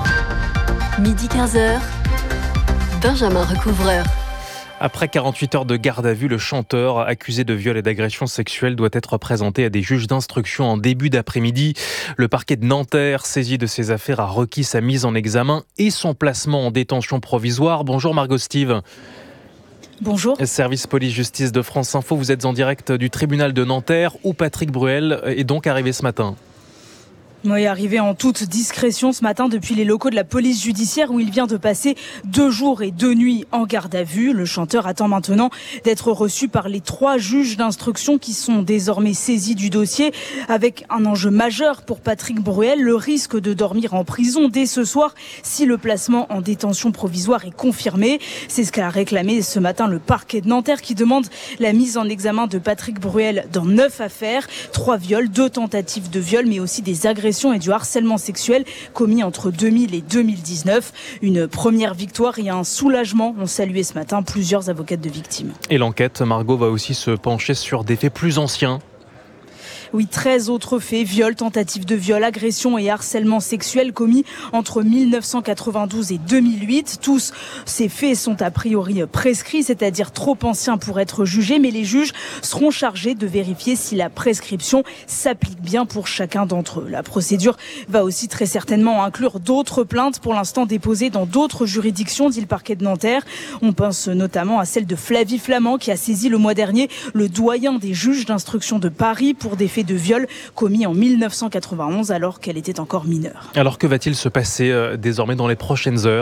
midi quinze heures, Benjamin Recouvreur. Après quarante-huit heures de garde à vue, le chanteur accusé de viol et d'agression sexuelle doit être présenté à des juges d'instruction en début d'après-midi. Le parquet de Nanterre, saisi de ces affaires, a requis sa mise en examen et son placement en détention provisoire. Bonjour Margot Steve. Bonjour. Service police-justice de France Info, vous êtes en direct du tribunal de Nanterre où Patrick Bruel est donc arrivé ce matin. Oui, arrivé en toute discrétion ce matin depuis les locaux de la police judiciaire où il vient de passer deux jours et deux nuits en garde à vue. Le chanteur attend maintenant d'être reçu par les trois juges d'instruction qui sont désormais saisis du dossier avec un enjeu majeur pour Patrick Bruel, le risque de dormir en prison dès ce soir si le placement en détention provisoire est confirmé. C'est ce qu'a réclamé ce matin le parquet de Nanterre qui demande la mise en examen de Patrick Bruel dans neuf affaires, trois viols, deux tentatives de viol mais aussi des agressions et du harcèlement sexuel commis entre deux mille et deux mille dix-neuf. Une première victoire et un soulagement ont salué ce matin plusieurs avocates de victimes. Et l'enquête, Margot, va aussi se pencher sur des faits plus anciens. Oui, treize autres faits, viol, tentative de viol, agression et harcèlement sexuel commis entre mille neuf cent quatre-vingt-douze et deux mille huit. Tous ces faits sont a priori prescrits, c'est-à-dire trop anciens pour être jugés, mais les juges seront chargés de vérifier si la prescription s'applique bien pour chacun d'entre eux. La procédure va aussi très certainement inclure d'autres plaintes pour l'instant déposées dans d'autres juridictions, dit le parquet de Nanterre. On pense notamment à celle de Flavie Flament qui a saisi le mois dernier le doyen des juges d'instruction de Paris pour des faits fait de viol commis en mille neuf cent quatre-vingt-onze alors qu'elle était encore mineure. Alors que va-t-il se passer euh, désormais dans les prochaines heures ?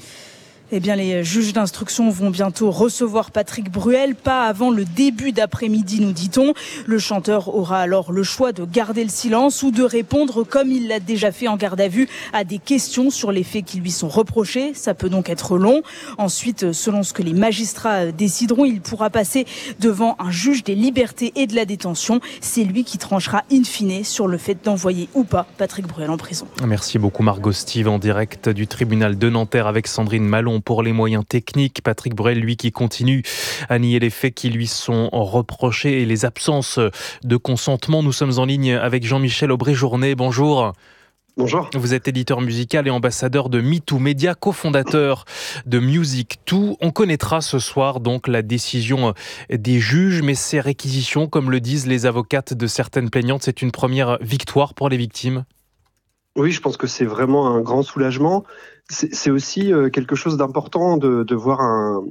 Eh bien, les juges d'instruction vont bientôt recevoir Patrick Bruel, pas avant le début d'après-midi, nous dit-on. Le chanteur aura alors le choix de garder le silence ou de répondre, comme il l'a déjà fait en garde à vue, à des questions sur les faits qui lui sont reprochés. Ça peut donc être long. Ensuite, selon ce que les magistrats décideront, il pourra passer devant un juge des libertés et de la détention. C'est lui qui tranchera in fine sur le fait d'envoyer ou pas Patrick Bruel en prison. Merci beaucoup Margot Steve, en direct du tribunal de Nanterre avec Sandrine Malon pour les moyens techniques. Patrick Bruel, lui, qui continue à nier les faits qui lui sont reprochés et les absences de consentement. Nous sommes en ligne avec Jean-Michel Aubry-Journet. Bonjour. Bonjour. Vous êtes éditeur musical et ambassadeur de MeToo Media, cofondateur de Music deux. On connaîtra ce soir donc la décision des juges, mais ces réquisitions, comme le disent les avocates de certaines plaignantes, c'est une première victoire pour les victimes. Oui, je pense que c'est vraiment un grand soulagement. C'est, c'est aussi quelque chose d'important de, de voir un,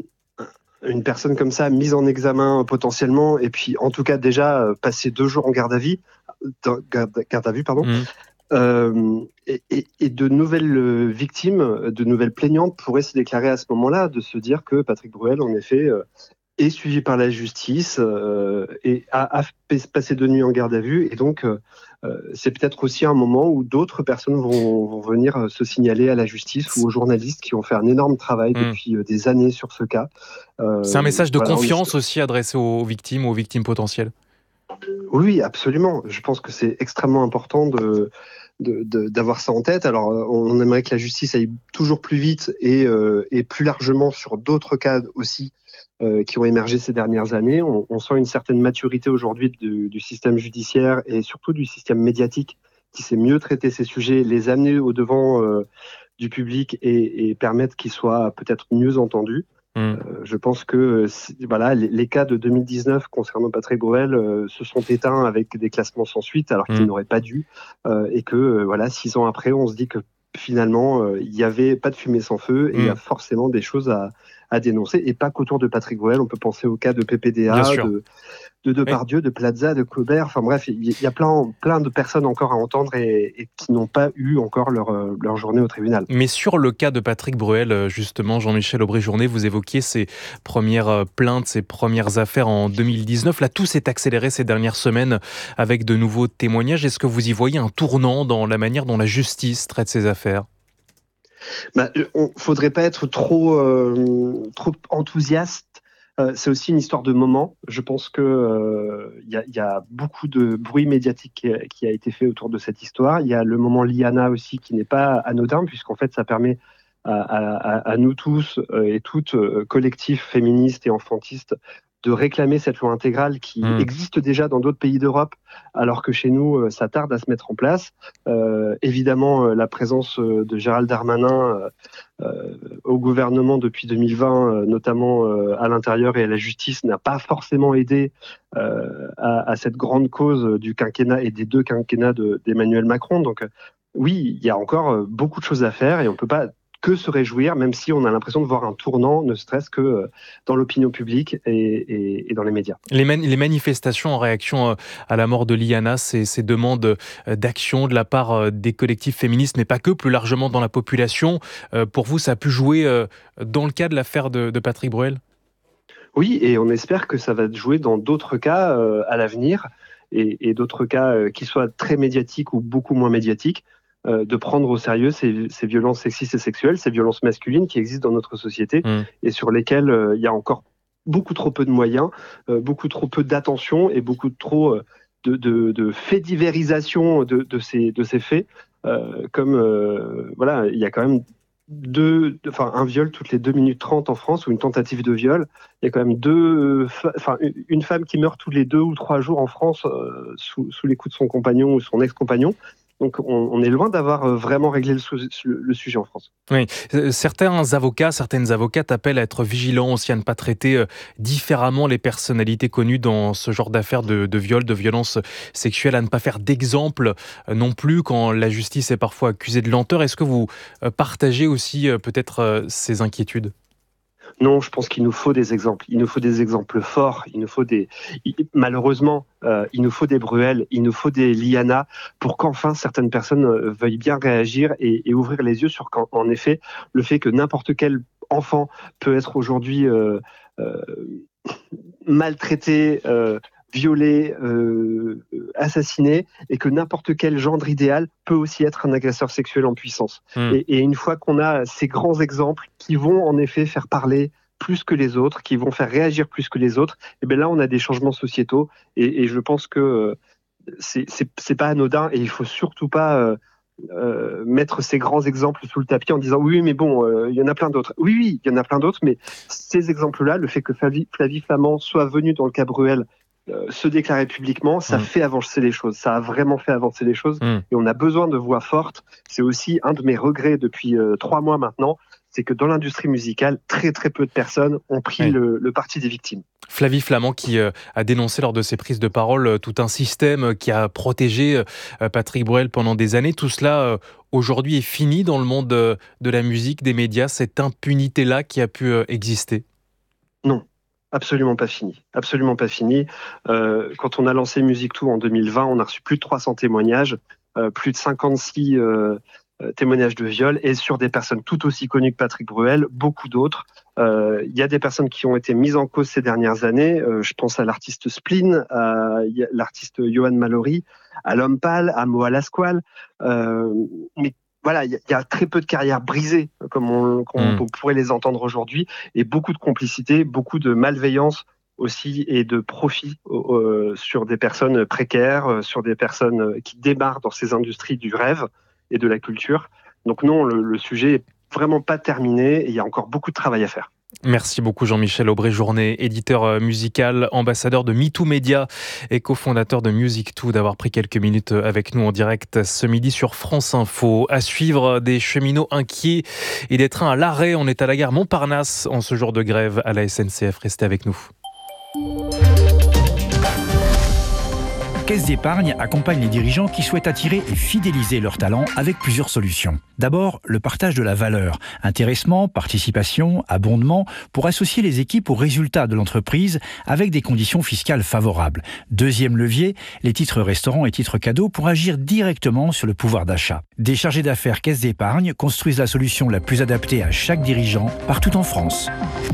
une personne comme ça mise en examen potentiellement, et puis en tout cas déjà passer deux jours en garde à vue, garde, garde à vue, pardon. Mmh. Euh, et, et, et de nouvelles victimes, de nouvelles plaignantes pourraient se déclarer à ce moment-là, de se dire que Patrick Bruel, en effet, euh, est suivi par la justice euh, et a, a passé deux nuits en garde à vue, et donc euh, c'est peut-être aussi un moment où d'autres personnes vont, vont venir se signaler à la justice ou aux journalistes qui ont fait un énorme travail mmh. depuis des années sur ce cas. Euh, c'est un message de voilà, confiance on... aussi adressé aux victimes ou aux victimes potentielles. Oui, absolument. Je pense que c'est extrêmement important de, de, de, d'avoir ça en tête. Alors, on aimerait que la justice aille toujours plus vite et, euh, et plus largement sur d'autres cas aussi euh, qui ont émergé ces dernières années. On, on sent une certaine maturité aujourd'hui du, du système judiciaire et surtout du système médiatique qui sait mieux traiter ces sujets, les amener au devant euh, du public et, et permettre qu'ils soient peut-être mieux entendus. Mmh. Euh, je pense que voilà, les, les cas de deux mille dix-neuf concernant Patrick Bruel euh, se sont éteints avec des classements sans suite alors mmh. qu'ils n'auraient pas dû euh, et que euh, voilà, six ans après on se dit que finalement euh, il n'y avait pas de fumée sans feu et il mmh. y a forcément des choses à, à dénoncer et pas qu'autour de Patrick Bruel. On peut penser au cas de P P D A, de, de Depardieu, oui. de Plaza, de Colbert. Enfin bref, il y a plein, plein de personnes encore à entendre et, et qui n'ont pas eu encore leur, leur journée au tribunal. Mais sur le cas de Patrick Bruel, justement, Jean-Michel Aubry-Journet, vous évoquiez ces premières plaintes, ces premières affaires en deux mille dix-neuf. Là, tout s'est accéléré ces dernières semaines avec de nouveaux témoignages. Est-ce que vous y voyez un tournant dans la manière dont la justice traite ces affaires ? Bah, on faudrait pas être trop, euh, trop enthousiaste. Euh, c'est aussi une histoire de moment. Je pense que euh, y a, y a beaucoup de bruit médiatique qui a, qui a été fait autour de cette histoire. Il y a le moment Liana aussi qui n'est pas anodin puisqu'en fait ça permet à, à, à nous tous euh, et toutes euh, collectifs féministes et enfantistes de réclamer cette loi intégrale qui mmh. existe déjà dans d'autres pays d'Europe, alors que chez nous, ça tarde à se mettre en place. Euh, évidemment, la présence de Gérald Darmanin euh, au gouvernement depuis deux mille vingt, notamment euh, à l'intérieur et à la justice, n'a pas forcément aidé euh, à, à cette grande cause du quinquennat et des deux quinquennats de, d'Emmanuel Macron. Donc oui, il y a encore beaucoup de choses à faire et on ne peut pas que se réjouir, même si on a l'impression de voir un tournant, ne serait-ce que dans l'opinion publique et, et, et dans les médias. Les, man- les manifestations en réaction à la mort de Liana, ces, ces demandes d'action de la part des collectifs féministes, mais pas que, plus largement dans la population, pour vous, ça a pu jouer dans le cas de l'affaire de, de Patrick Bruel ? Oui, et on espère que ça va jouer dans d'autres cas euh, à l'avenir, et, et d'autres cas euh, qui soient très médiatiques ou beaucoup moins médiatiques, Euh, de prendre au sérieux ces, ces violences sexistes et sexuelles, ces violences masculines qui existent dans notre société mmh. et sur lesquelles euh, il y a encore beaucoup trop peu de moyens, euh, beaucoup trop peu d'attention et beaucoup trop euh, de, de, de faits divérisation de, de, ces, de ces faits. Euh, comme, euh, voilà, il y a quand même deux, enfin, un viol toutes les deux minutes trente en France ou une tentative de viol. Il y a quand même deux, enfin, une femme qui meurt tous les deux ou trois jours en France euh, sous, sous les coups de son compagnon ou son ex-compagnon. Donc on, on est loin d'avoir vraiment réglé le, su- le sujet en France. Oui, certains avocats, certaines avocates appellent à être vigilants aussi, à ne pas traiter différemment les personnalités connues dans ce genre d'affaires de, de viol, de violence sexuelle, à ne pas faire d'exemple non plus quand la justice est parfois accusée de lenteur. Est-ce que vous partagez aussi peut-être ces inquiétudes ? Non, je pense qu'il nous faut des exemples. Il nous faut des exemples forts. Il nous faut des, malheureusement, euh, il nous faut des Bruel, il nous faut des Liana pour qu'enfin certaines personnes veuillent bien réagir et, et ouvrir les yeux sur qu'en en effet, le fait que n'importe quel enfant peut être aujourd'hui euh, euh, maltraité, euh, violé, euh, assassiné, et que n'importe quel gendre idéal peut aussi être un agresseur sexuel en puissance. Mmh. Et, et une fois qu'on a ces grands exemples qui vont en effet faire parler plus que les autres, qui vont faire réagir plus que les autres, et bien là on a des changements sociétaux, et, et je pense que euh, c'est, c'est, c'est pas anodin, et il faut surtout pas euh, euh, mettre ces grands exemples sous le tapis en disant oui mais bon, il euh, y en a plein d'autres. Oui oui, il y en a plein d'autres, mais ces exemples-là, le fait que Flavie, Flavie Flament soit venue dans le cas Bruel Euh, se déclarer publiquement, ça mmh. fait avancer les choses. Ça a vraiment fait avancer les choses. Mmh. Et on a besoin de voix fortes. C'est aussi un de mes regrets depuis euh, trois mois maintenant, c'est que dans l'industrie musicale, très très peu de personnes ont pris oui. le, le parti des victimes. Flavie Flament qui euh, a dénoncé lors de ses prises de parole euh, tout un système qui a protégé euh, Patrick Bruel pendant des années. Tout cela euh, aujourd'hui est fini dans le monde euh, de la musique, des médias, cette impunité-là qui a pu euh, exister. Non. Absolument pas fini, absolument pas fini. Euh, quand on a lancé Musique Tout en deux mille vingt, on a reçu plus de trois cents témoignages, euh, plus de cinquante-six euh, témoignages de viol, et sur des personnes tout aussi connues que Patrick Bruel, beaucoup d'autres. Il euh, y a des personnes qui ont été mises en cause ces dernières années. Euh, je pense à l'artiste Spleen, à l'artiste Johan Mallory, à L'Homme Pâle, à Moa Lasquale. Euh, mais Voilà, il y, y a très peu de carrières brisées, comme on, comme mmh. on pourrait les entendre aujourd'hui, et beaucoup de complicité, beaucoup de malveillance aussi, et de profit euh, sur des personnes précaires, euh, sur des personnes qui démarrent dans ces industries du rêve et de la culture. Donc non, le, le sujet est vraiment pas terminé, et il y a encore beaucoup de travail à faire. Merci beaucoup Jean-Michel Aubray-Journet, éditeur musical, ambassadeur de MeToo Media et cofondateur de Musique Tout, d'avoir pris quelques minutes avec nous en direct ce midi sur France Info. À suivre, des cheminots inquiets et des trains à l'arrêt. On est à la gare Montparnasse en ce jour de grève à la S N C F. Restez avec nous. Caisse d'épargne accompagne les dirigeants qui souhaitent attirer et fidéliser leurs talents avec plusieurs solutions. D'abord, le partage de la valeur, intéressement, participation, abondement, pour associer les équipes aux résultats de l'entreprise avec des conditions fiscales favorables. Deuxième levier, les titres restaurants et titres cadeaux pour agir directement sur le pouvoir d'achat. Des chargés d'affaires Caisse d'épargne construisent la solution la plus adaptée à chaque dirigeant partout en France.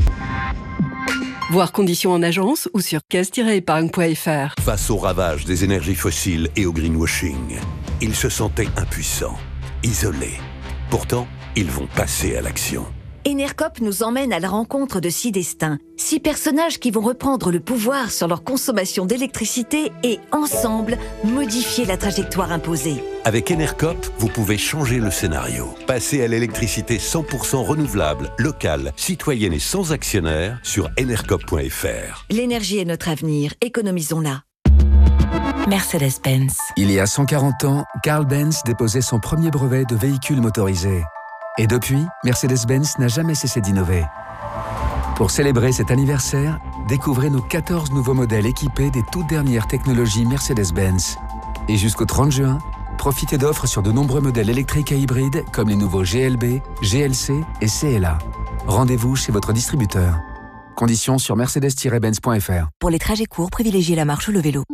Voir conditions en agence ou sur caisse tiret épargne point f r. Face au ravage des énergies fossiles et au greenwashing, ils se sentaient impuissants, isolés. Pourtant, ils vont passer à l'action. Enercop nous emmène à la rencontre de six destins, six personnages qui vont reprendre le pouvoir sur leur consommation d'électricité et, ensemble, modifier la trajectoire imposée. Avec Enercop, vous pouvez changer le scénario. Passer à l'électricité cent pour cent renouvelable, locale, citoyenne et sans actionnaire sur enercop point f r. L'énergie est notre avenir, économisons-la. Mercedes-Benz. Il y a cent quarante ans, Carl Benz déposait son premier brevet de véhicule motorisé. Et depuis, Mercedes-Benz n'a jamais cessé d'innover. Pour célébrer cet anniversaire, découvrez nos quatorze nouveaux modèles équipés des toutes dernières technologies Mercedes-Benz. Et jusqu'au trente juin, profitez d'offres sur de nombreux modèles électriques et hybrides comme les nouveaux G L B, G L C et C L A. Rendez-vous chez votre distributeur. Conditions sur mercedes tiret benz point f r. Pour les trajets courts, privilégiez la marche ou le vélo.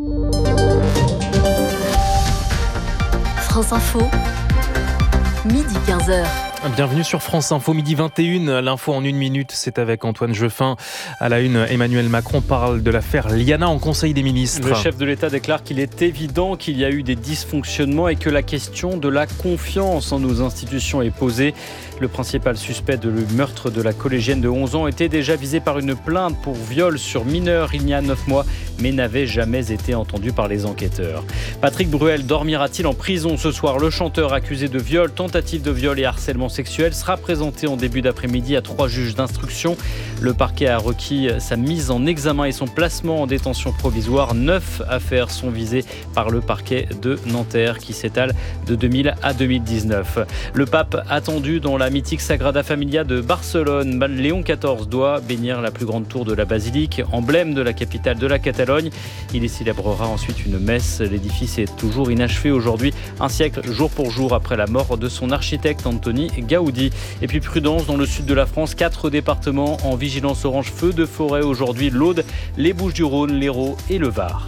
France Info, midi quinze heures. Bienvenue sur France Info, midi vingt et une. L'info en une minute, c'est avec Antoine Jeffin. À la une, Emmanuel Macron parle de l'affaire Liana en Conseil des ministres. Le chef de l'État déclare qu'il est évident qu'il y a eu des dysfonctionnements et que la question de la confiance en nos institutions est posée. Le principal suspect de le meurtre de la collégienne de onze ans était déjà visé par une plainte pour viol sur mineur il y a neuf mois, mais n'avait jamais été entendu par les enquêteurs. Patrick Bruel dormira-t-il en prison ce soir ? Le chanteur accusé de viol, tentative de viol et harcèlement sexuel sera présenté en début d'après-midi à trois juges d'instruction. Le parquet a requis sa mise en examen et son placement en détention provisoire. Neuf affaires sont visées par le parquet de Nanterre qui s'étale de deux mille à deux mille dix-neuf. Le pape attendu dans la mythique Sagrada Familia de Barcelone. Léon quatorze doit bénir la plus grande tour de la basilique, emblème de la capitale de la Catalogne. Catalogne. Il y célébrera ensuite une messe. L'édifice est toujours inachevé aujourd'hui, un siècle jour pour jour après la mort de son architecte Antoni Gaudi. Et puis prudence dans le sud de la France, quatre départements en vigilance orange feu de forêt aujourd'hui, l'Aude, les Bouches-du-Rhône, l'Hérault et le Var.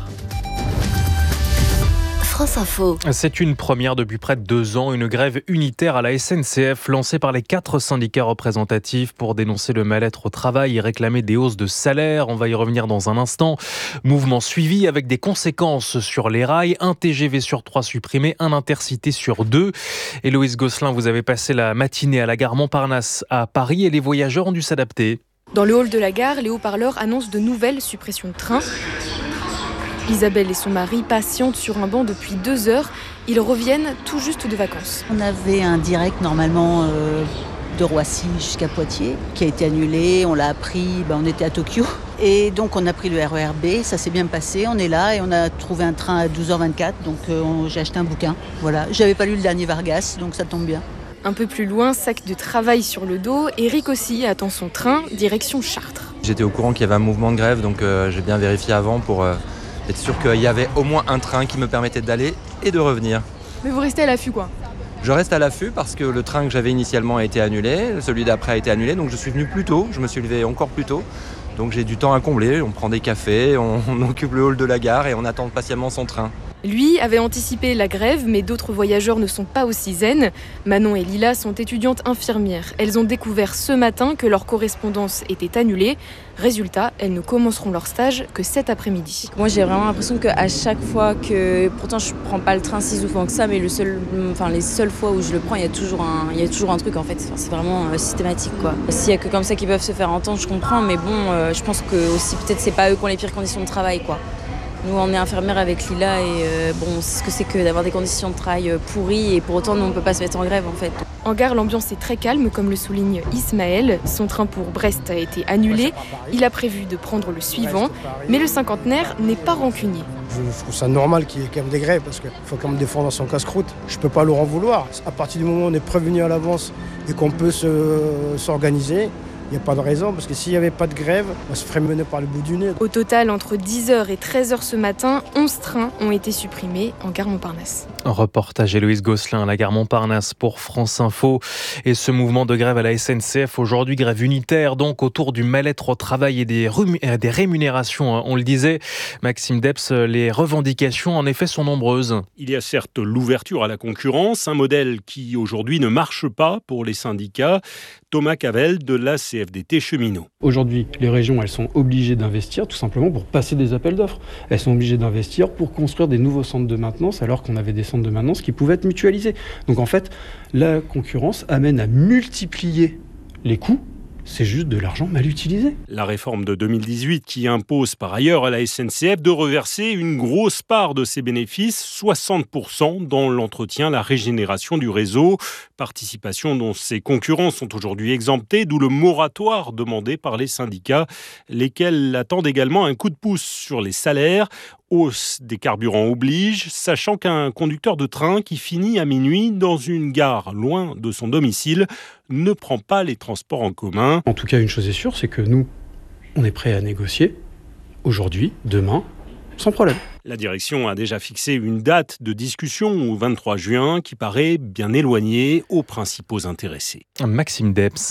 France Info. C'est une première depuis près de deux ans, une grève unitaire à la S N C F lancée par les quatre syndicats représentatifs pour dénoncer le mal-être au travail et réclamer des hausses de salaire. On va y revenir dans un instant. Mouvement suivi avec des conséquences sur les rails, un T G V sur trois supprimé, un Intercité sur deux. Héloïse Gosselin, vous avez passé la matinée à la gare Montparnasse à Paris et les voyageurs ont dû s'adapter. Dans le hall de la gare, les haut-parleurs annoncent de nouvelles suppressions de trains. Isabelle et son mari patientent sur un banc depuis deux heures. Ils reviennent tout juste de vacances. On avait un direct normalement euh, de Roissy jusqu'à Poitiers qui a été annulé. On l'a appris, ben, on était à Tokyo. Et donc on a pris le R E R B, ça s'est bien passé. On est là et on a trouvé un train à douze heures vingt-quatre. Donc euh, on, j'ai acheté un bouquin. Voilà. J'avais pas lu le dernier Vargas, donc ça tombe bien. Un peu plus loin, sac de travail sur le dos, Eric aussi attend son train, direction Chartres. J'étais au courant qu'il y avait un mouvement de grève, donc euh, j'ai bien vérifié avant pour... Euh... être sûr qu'il y avait au moins un train qui me permettait d'aller et de revenir. Mais vous restez à l'affût quoi ? Je reste à l'affût parce que le train que j'avais initialement a été annulé, celui d'après a été annulé, donc je suis venu plus tôt, je me suis levé encore plus tôt. Donc j'ai du temps à combler, on prend des cafés, on, on occupe le hall de la gare et on attend patiemment son train. Lui avait anticipé la grève, mais d'autres voyageurs ne sont pas aussi zen. Manon et Lila sont étudiantes infirmières. Elles ont découvert ce matin que leur correspondance était annulée. Résultat, elles ne commenceront leur stage que cet après-midi. Moi, j'ai vraiment l'impression qu'à chaque fois que... Pourtant, je ne prends pas le train si souvent que ça, mais le seul, enfin, les seules fois où je le prends, il y a toujours un, il y a toujours un truc, en fait. Enfin, c'est vraiment euh, systématique, quoi. S'il n'y a que comme ça qu'ils peuvent se faire entendre, je comprends, mais bon, euh, je pense que aussi, peut-être, c'est pas eux qui ont les pires conditions de travail, quoi. Nous, on est infirmières avec Lila et euh, bon, on sait ce que c'est que d'avoir des conditions de travail pourries et pour autant, nous, on ne peut pas se mettre en grève, en fait. En gare, l'ambiance est très calme, comme le souligne Ismaël. Son train pour Brest a été annulé. Il a prévu de prendre le suivant, mais le cinquantenaire n'est pas rancunier. Je trouve ça normal qu'il y ait quand même des grèves parce qu'il faut quand même défendre son casse-croûte. Je ne peux pas leur en vouloir. À partir du moment où on est prévenu à l'avance et qu'on peut se, s'organiser, il n'y a pas de raison, parce que s'il n'y avait pas de grève, on se ferait mener par le bout du nez. Au total, entre dix heures et treize heures ce matin, onze trains ont été supprimés en gare Montparnasse. Un reportage Héloïse Gosselin à la gare Montparnasse pour France Info. Et ce mouvement de grève à la S N C F, aujourd'hui grève unitaire, donc autour du mal-être au travail et des, remu- des rémunérations, on le disait. Maxime Debs, les revendications en effet sont nombreuses. Il y a certes l'ouverture à la concurrence, un modèle qui aujourd'hui ne marche pas pour les syndicats. Thomas Cavelle de la C F D T Cheminots. Aujourd'hui, les régions, elles sont obligées d'investir tout simplement pour passer des appels d'offres. Elles sont obligées d'investir pour construire des nouveaux centres de maintenance alors qu'on avait des centres de maintenance qui pouvaient être mutualisés. Donc en fait, la concurrence amène à multiplier les coûts. C'est juste de l'argent mal utilisé. La réforme de deux mille dix-huit qui impose par ailleurs à la S N C F de reverser une grosse part de ses bénéfices, soixante pour cent, dans l'entretien, la régénération du réseau. Participation dont ses concurrents sont aujourd'hui exemptés, d'où le moratoire demandé par les syndicats, lesquels attendent également un coup de pouce sur les salaires. Hausse des carburants oblige, sachant qu'un conducteur de train qui finit à minuit dans une gare loin de son domicile ne prend pas les transports en commun. En tout cas, une chose est sûre, c'est que nous, on est prêts à négocier aujourd'hui, demain, sans problème. La direction a déjà fixé une date de discussion au vingt-trois juin qui paraît bien éloignée aux principaux intéressés. Maxime Debs.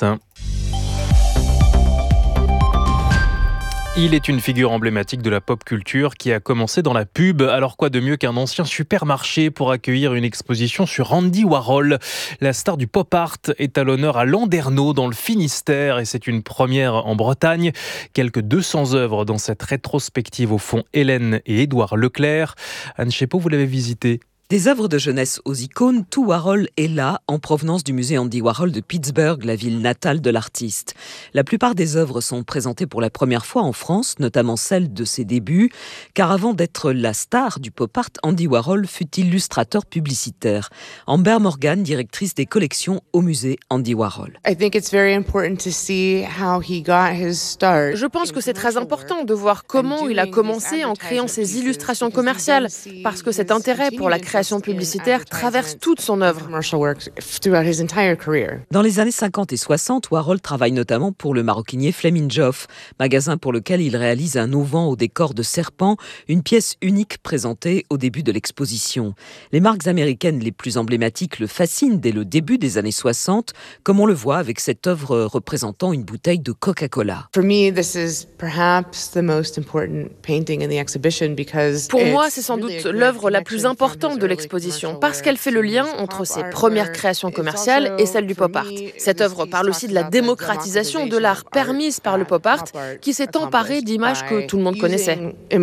Il est une figure emblématique de la pop culture qui a commencé dans la pub. Alors quoi de mieux qu'un ancien supermarché pour accueillir une exposition sur Andy Warhol. La star du pop art est à l'honneur à Landerneau dans le Finistère et c'est une première en Bretagne. Quelques deux cents œuvres dans cette rétrospective au fond Hélène et Édouard Leclerc. Anne Chépeau, vous l'avez visité. Des œuvres de jeunesse aux icônes, tout Warhol est là, en provenance du musée Andy Warhol de Pittsburgh, la ville natale de l'artiste. La plupart des œuvres sont présentées pour la première fois en France, notamment celles de ses débuts, car avant d'être la star du pop art, Andy Warhol fut illustrateur publicitaire. Amber Morgan, directrice des collections au musée Andy Warhol. Je pense que c'est très important de voir comment il a commencé en créant ses illustrations commerciales, parce que cet intérêt pour la création création publicitaire traverse toute son œuvre. Dans les années cinquante et soixante, Warhol travaille notamment pour le maroquinier Fleming Joff, magasin pour lequel il réalise un auvent au décor de serpent, une pièce unique présentée au début de l'exposition. Les marques américaines les plus emblématiques le fascinent dès le début des années soixante, comme on le voit avec cette œuvre représentant une bouteille de Coca-Cola. Pour moi, c'est sans doute l'œuvre la plus importante de l'exposition, parce qu'elle fait le lien entre ses premières créations commerciales et celles du pop art. Cette œuvre parle aussi de la démocratisation de l'art permise par le pop art, qui s'est emparé d'images que tout le monde connaissait.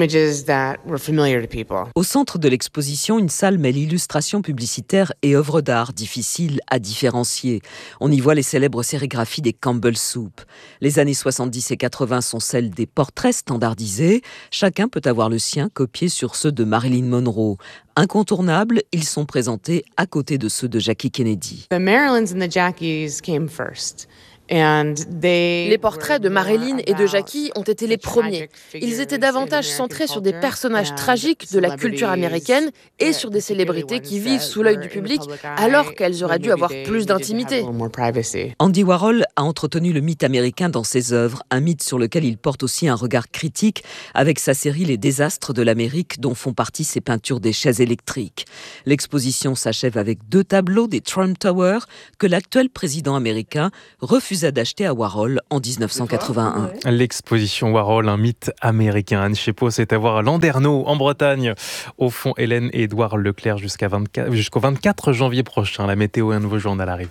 Au centre de l'exposition, une salle mêle illustration publicitaire et œuvres d'art difficiles à différencier. On y voit les célèbres sérigraphies des Campbell Soup. Les années soixante-dix et quatre-vingts sont celles des portraits standardisés. Chacun peut avoir le sien copié sur ceux de Marilyn Monroe. Incontournables, ils sont présentés à côté de ceux de Jackie Kennedy. The Marilyns and the Jackies came first. Les portraits de Marilyn et de Jackie ont été les premiers. Ils étaient davantage centrés sur des personnages tragiques de la culture américaine et sur des célébrités qui vivent sous l'œil du public alors qu'elles auraient dû avoir plus d'intimité. Andy Warhol a entretenu le mythe américain dans ses œuvres, un mythe sur lequel il porte aussi un regard critique avec sa série Les désastres de l'Amérique dont font partie ses peintures des chaises électriques. L'exposition s'achève avec deux tableaux des Trump Tower que l'actuel président américain refusa d'acheter à Warhol en dix-neuf cent quatre-vingt-un. L'exposition Warhol, un mythe américain. Anne Chepot, c'est à voir à Landerneau, en Bretagne. Au fond, Hélène et Édouard Leclerc jusqu'à vingt-quatre, jusqu'au vingt-quatre janvier prochain. La météo et un nouveau journal arrivent.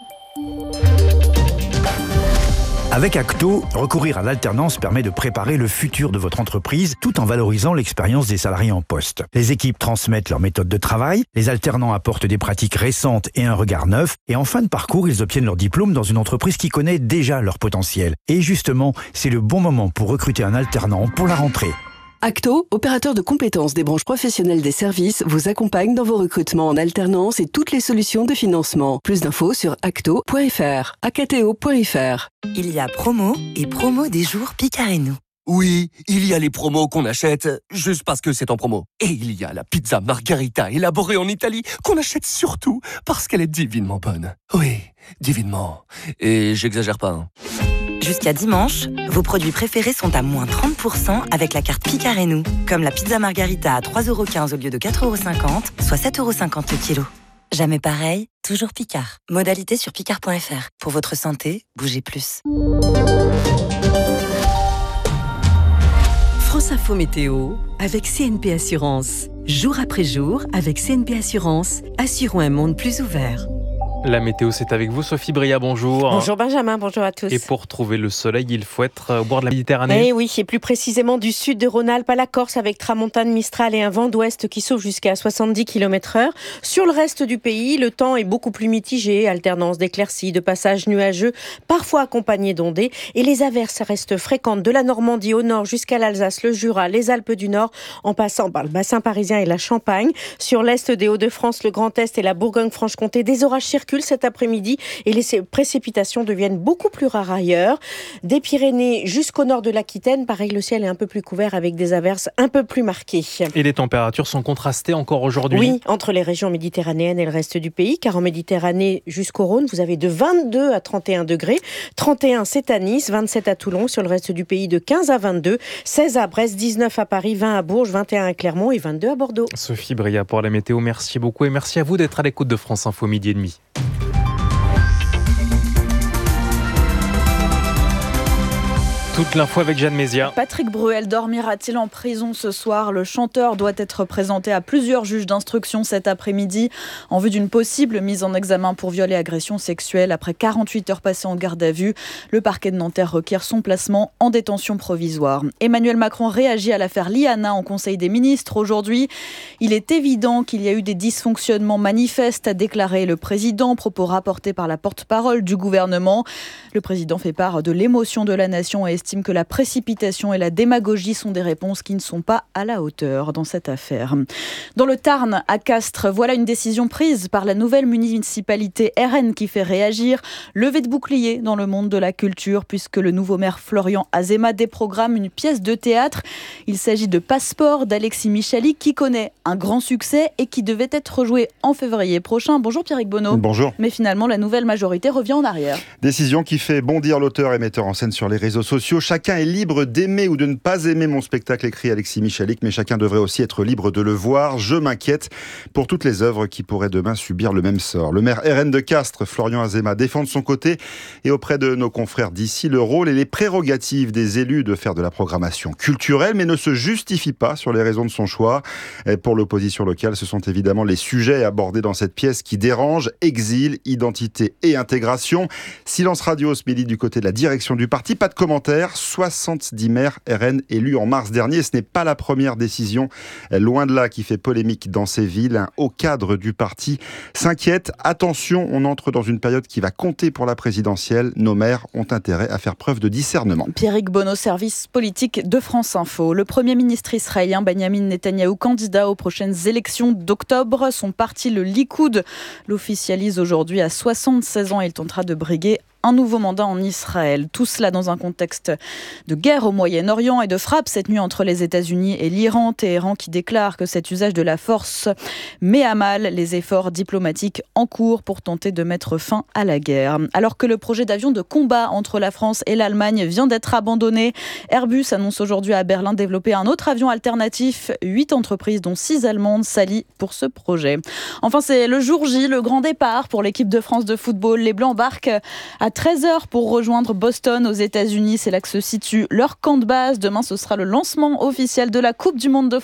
Avec Acto, recourir à l'alternance permet de préparer le futur de votre entreprise tout en valorisant l'expérience des salariés en poste. Les équipes transmettent leur méthode de travail, les alternants apportent des pratiques récentes et un regard neuf, et en fin de parcours, ils obtiennent leur diplôme dans une entreprise qui connaît déjà leur potentiel. Et justement, c'est le bon moment pour recruter un alternant pour la rentrée. Acto, opérateur de compétences des branches professionnelles des services, vous accompagne dans vos recrutements en alternance et toutes les solutions de financement. Plus d'infos sur acto point f r, acto point f r. Il y a promo et promo des jours Picareno. Oui, il y a les promos qu'on achète juste parce que c'est en promo. Et il y a la pizza margarita élaborée en Italie qu'on achète surtout parce qu'elle est divinement bonne. Oui, divinement. Et j'exagère pas, hein. Jusqu'à dimanche, vos produits préférés sont à moins trente pour cent avec la carte Picard et nous. Comme la pizza margarita à trois euros quinze au lieu de quatre euros cinquante, soit sept euros cinquante le kilo. Jamais pareil, toujours Picard. Modalité sur picard point f r. Pour votre santé, bougez plus. France Info Météo avec C N P Assurance. Jour après jour, avec C N P Assurance, assurons un monde plus ouvert. La météo, c'est avec vous, Sophie Bria, bonjour. Bonjour Benjamin, bonjour à tous. Et pour trouver le soleil, il faut être au bord de la Méditerranée. Eh oui, et plus précisément du sud de Rhône-Alpes à la Corse avec tramontane, mistral et un vent d'ouest qui souffle jusqu'à soixante-dix kilomètres heure. Sur le reste du pays, le temps est beaucoup plus mitigé, alternance d'éclaircies, de passages nuageux, parfois accompagnés d'ondées. Et les averses restent fréquentes de la Normandie au nord jusqu'à l'Alsace, le Jura, les Alpes du Nord, en passant par le bassin parisien et la Champagne. Sur l'est des Hauts-de-France, le Grand Est et la Bourgogne-Franche-Comté, des orages circulent cet après-midi et les précipitations deviennent beaucoup plus rares ailleurs. Des Pyrénées jusqu'au nord de l'Aquitaine, pareil, le ciel est un peu plus couvert avec des averses un peu plus marquées. Et les températures sont contrastées encore aujourd'hui. Oui, entre les régions méditerranéennes et le reste du pays, car en Méditerranée jusqu'au Rhône, vous avez de vingt-deux à trente et un degrés. trente et un, c'est à Nice, vingt-sept à Toulon, sur le reste du pays de quinze à vingt-deux, seize à Brest, dix-neuf à Paris, vingt à Bourges, vingt et un à Clermont et vingt-deux à Bordeaux. Sophie Bria pour la météo, merci beaucoup et merci à vous d'être à l'écoute de France Info midi et demi. Toute l'info avec Jeanne Mézia. Patrick Bruel dormira-t-il en prison ce soir ? Le chanteur doit être présenté à plusieurs juges d'instruction cet après-midi en vue d'une possible mise en examen pour viol et agression sexuelle. Après quarante-huit heures passées en garde à vue, le parquet de Nanterre requiert son placement en détention provisoire. Emmanuel Macron réagit à l'affaire Liana en Conseil des ministres aujourd'hui. Il est évident qu'il y a eu des dysfonctionnements manifestes, a déclaré le président, propos rapportés par la porte-parole du gouvernement. Le président fait part de l'émotion de la nation et estime estime que la précipitation et la démagogie sont des réponses qui ne sont pas à la hauteur dans cette affaire. Dans le Tarn, à Castres, voilà une décision prise par la nouvelle municipalité R N qui fait réagir. Levée de bouclier dans le monde de la culture puisque le nouveau maire Florian Azéma déprogramme une pièce de théâtre. Il s'agit de Passeport d'Alexis Michalik qui connaît un grand succès et qui devait être joué en février prochain. Bonjour Pierrick Bonneau. Bonjour. Mais finalement, la nouvelle majorité revient en arrière. Décision qui fait bondir l'auteur et metteur en scène sur les réseaux sociaux. Chacun est libre d'aimer ou de ne pas aimer mon spectacle, écrit Alexis Michalik, mais chacun devrait aussi être libre de le voir. Je m'inquiète pour toutes les œuvres qui pourraient demain subir le même sort. Le maire R N de Castres, Florian Azéma, défend de son côté et auprès de nos confrères d'ici le rôle et les prérogatives des élus de faire de la programmation culturelle, mais ne se justifie pas sur les raisons de son choix. Et pour l'opposition locale, ce sont évidemment les sujets abordés dans cette pièce qui dérangent: exil, identité et intégration. Silence radio ce midi du côté de la direction du parti. Pas de commentaires. soixante-dix maires R N élus en mars dernier. Ce n'est pas la première décision, loin de là, qui fait polémique dans ces villes. Un haut cadre du parti s'inquiète. Attention, on entre dans une période qui va compter pour la présidentielle. Nos maires ont intérêt à faire preuve de discernement. Pierrick Bonneau, service politique de France Info. Le Premier ministre israélien Benjamin Netanyahou, candidat aux prochaines élections d'octobre. Son parti, le Likoud, l'officialise aujourd'hui à soixante-seize ans. Il tentera de briguer un nouveau mandat en Israël. Tout cela dans un contexte de guerre au Moyen-Orient et de frappe cette nuit entre les États-Unis et l'Iran. Téhéran qui déclare que cet usage de la force met à mal les efforts diplomatiques en cours pour tenter de mettre fin à la guerre. Alors que le projet d'avion de combat entre la France et l'Allemagne vient d'être abandonné, Airbus annonce aujourd'hui à Berlin développer un autre avion alternatif. Huit entreprises, dont six allemandes, s'allient pour ce projet. Enfin, c'est le jour J, le grand départ pour l'équipe de France de football. Les Blancs embarquent à treize heures pour rejoindre Boston aux États-Unis. C'est là que se situe leur camp de base. Demain, ce sera le lancement officiel de la Coupe du Monde de football.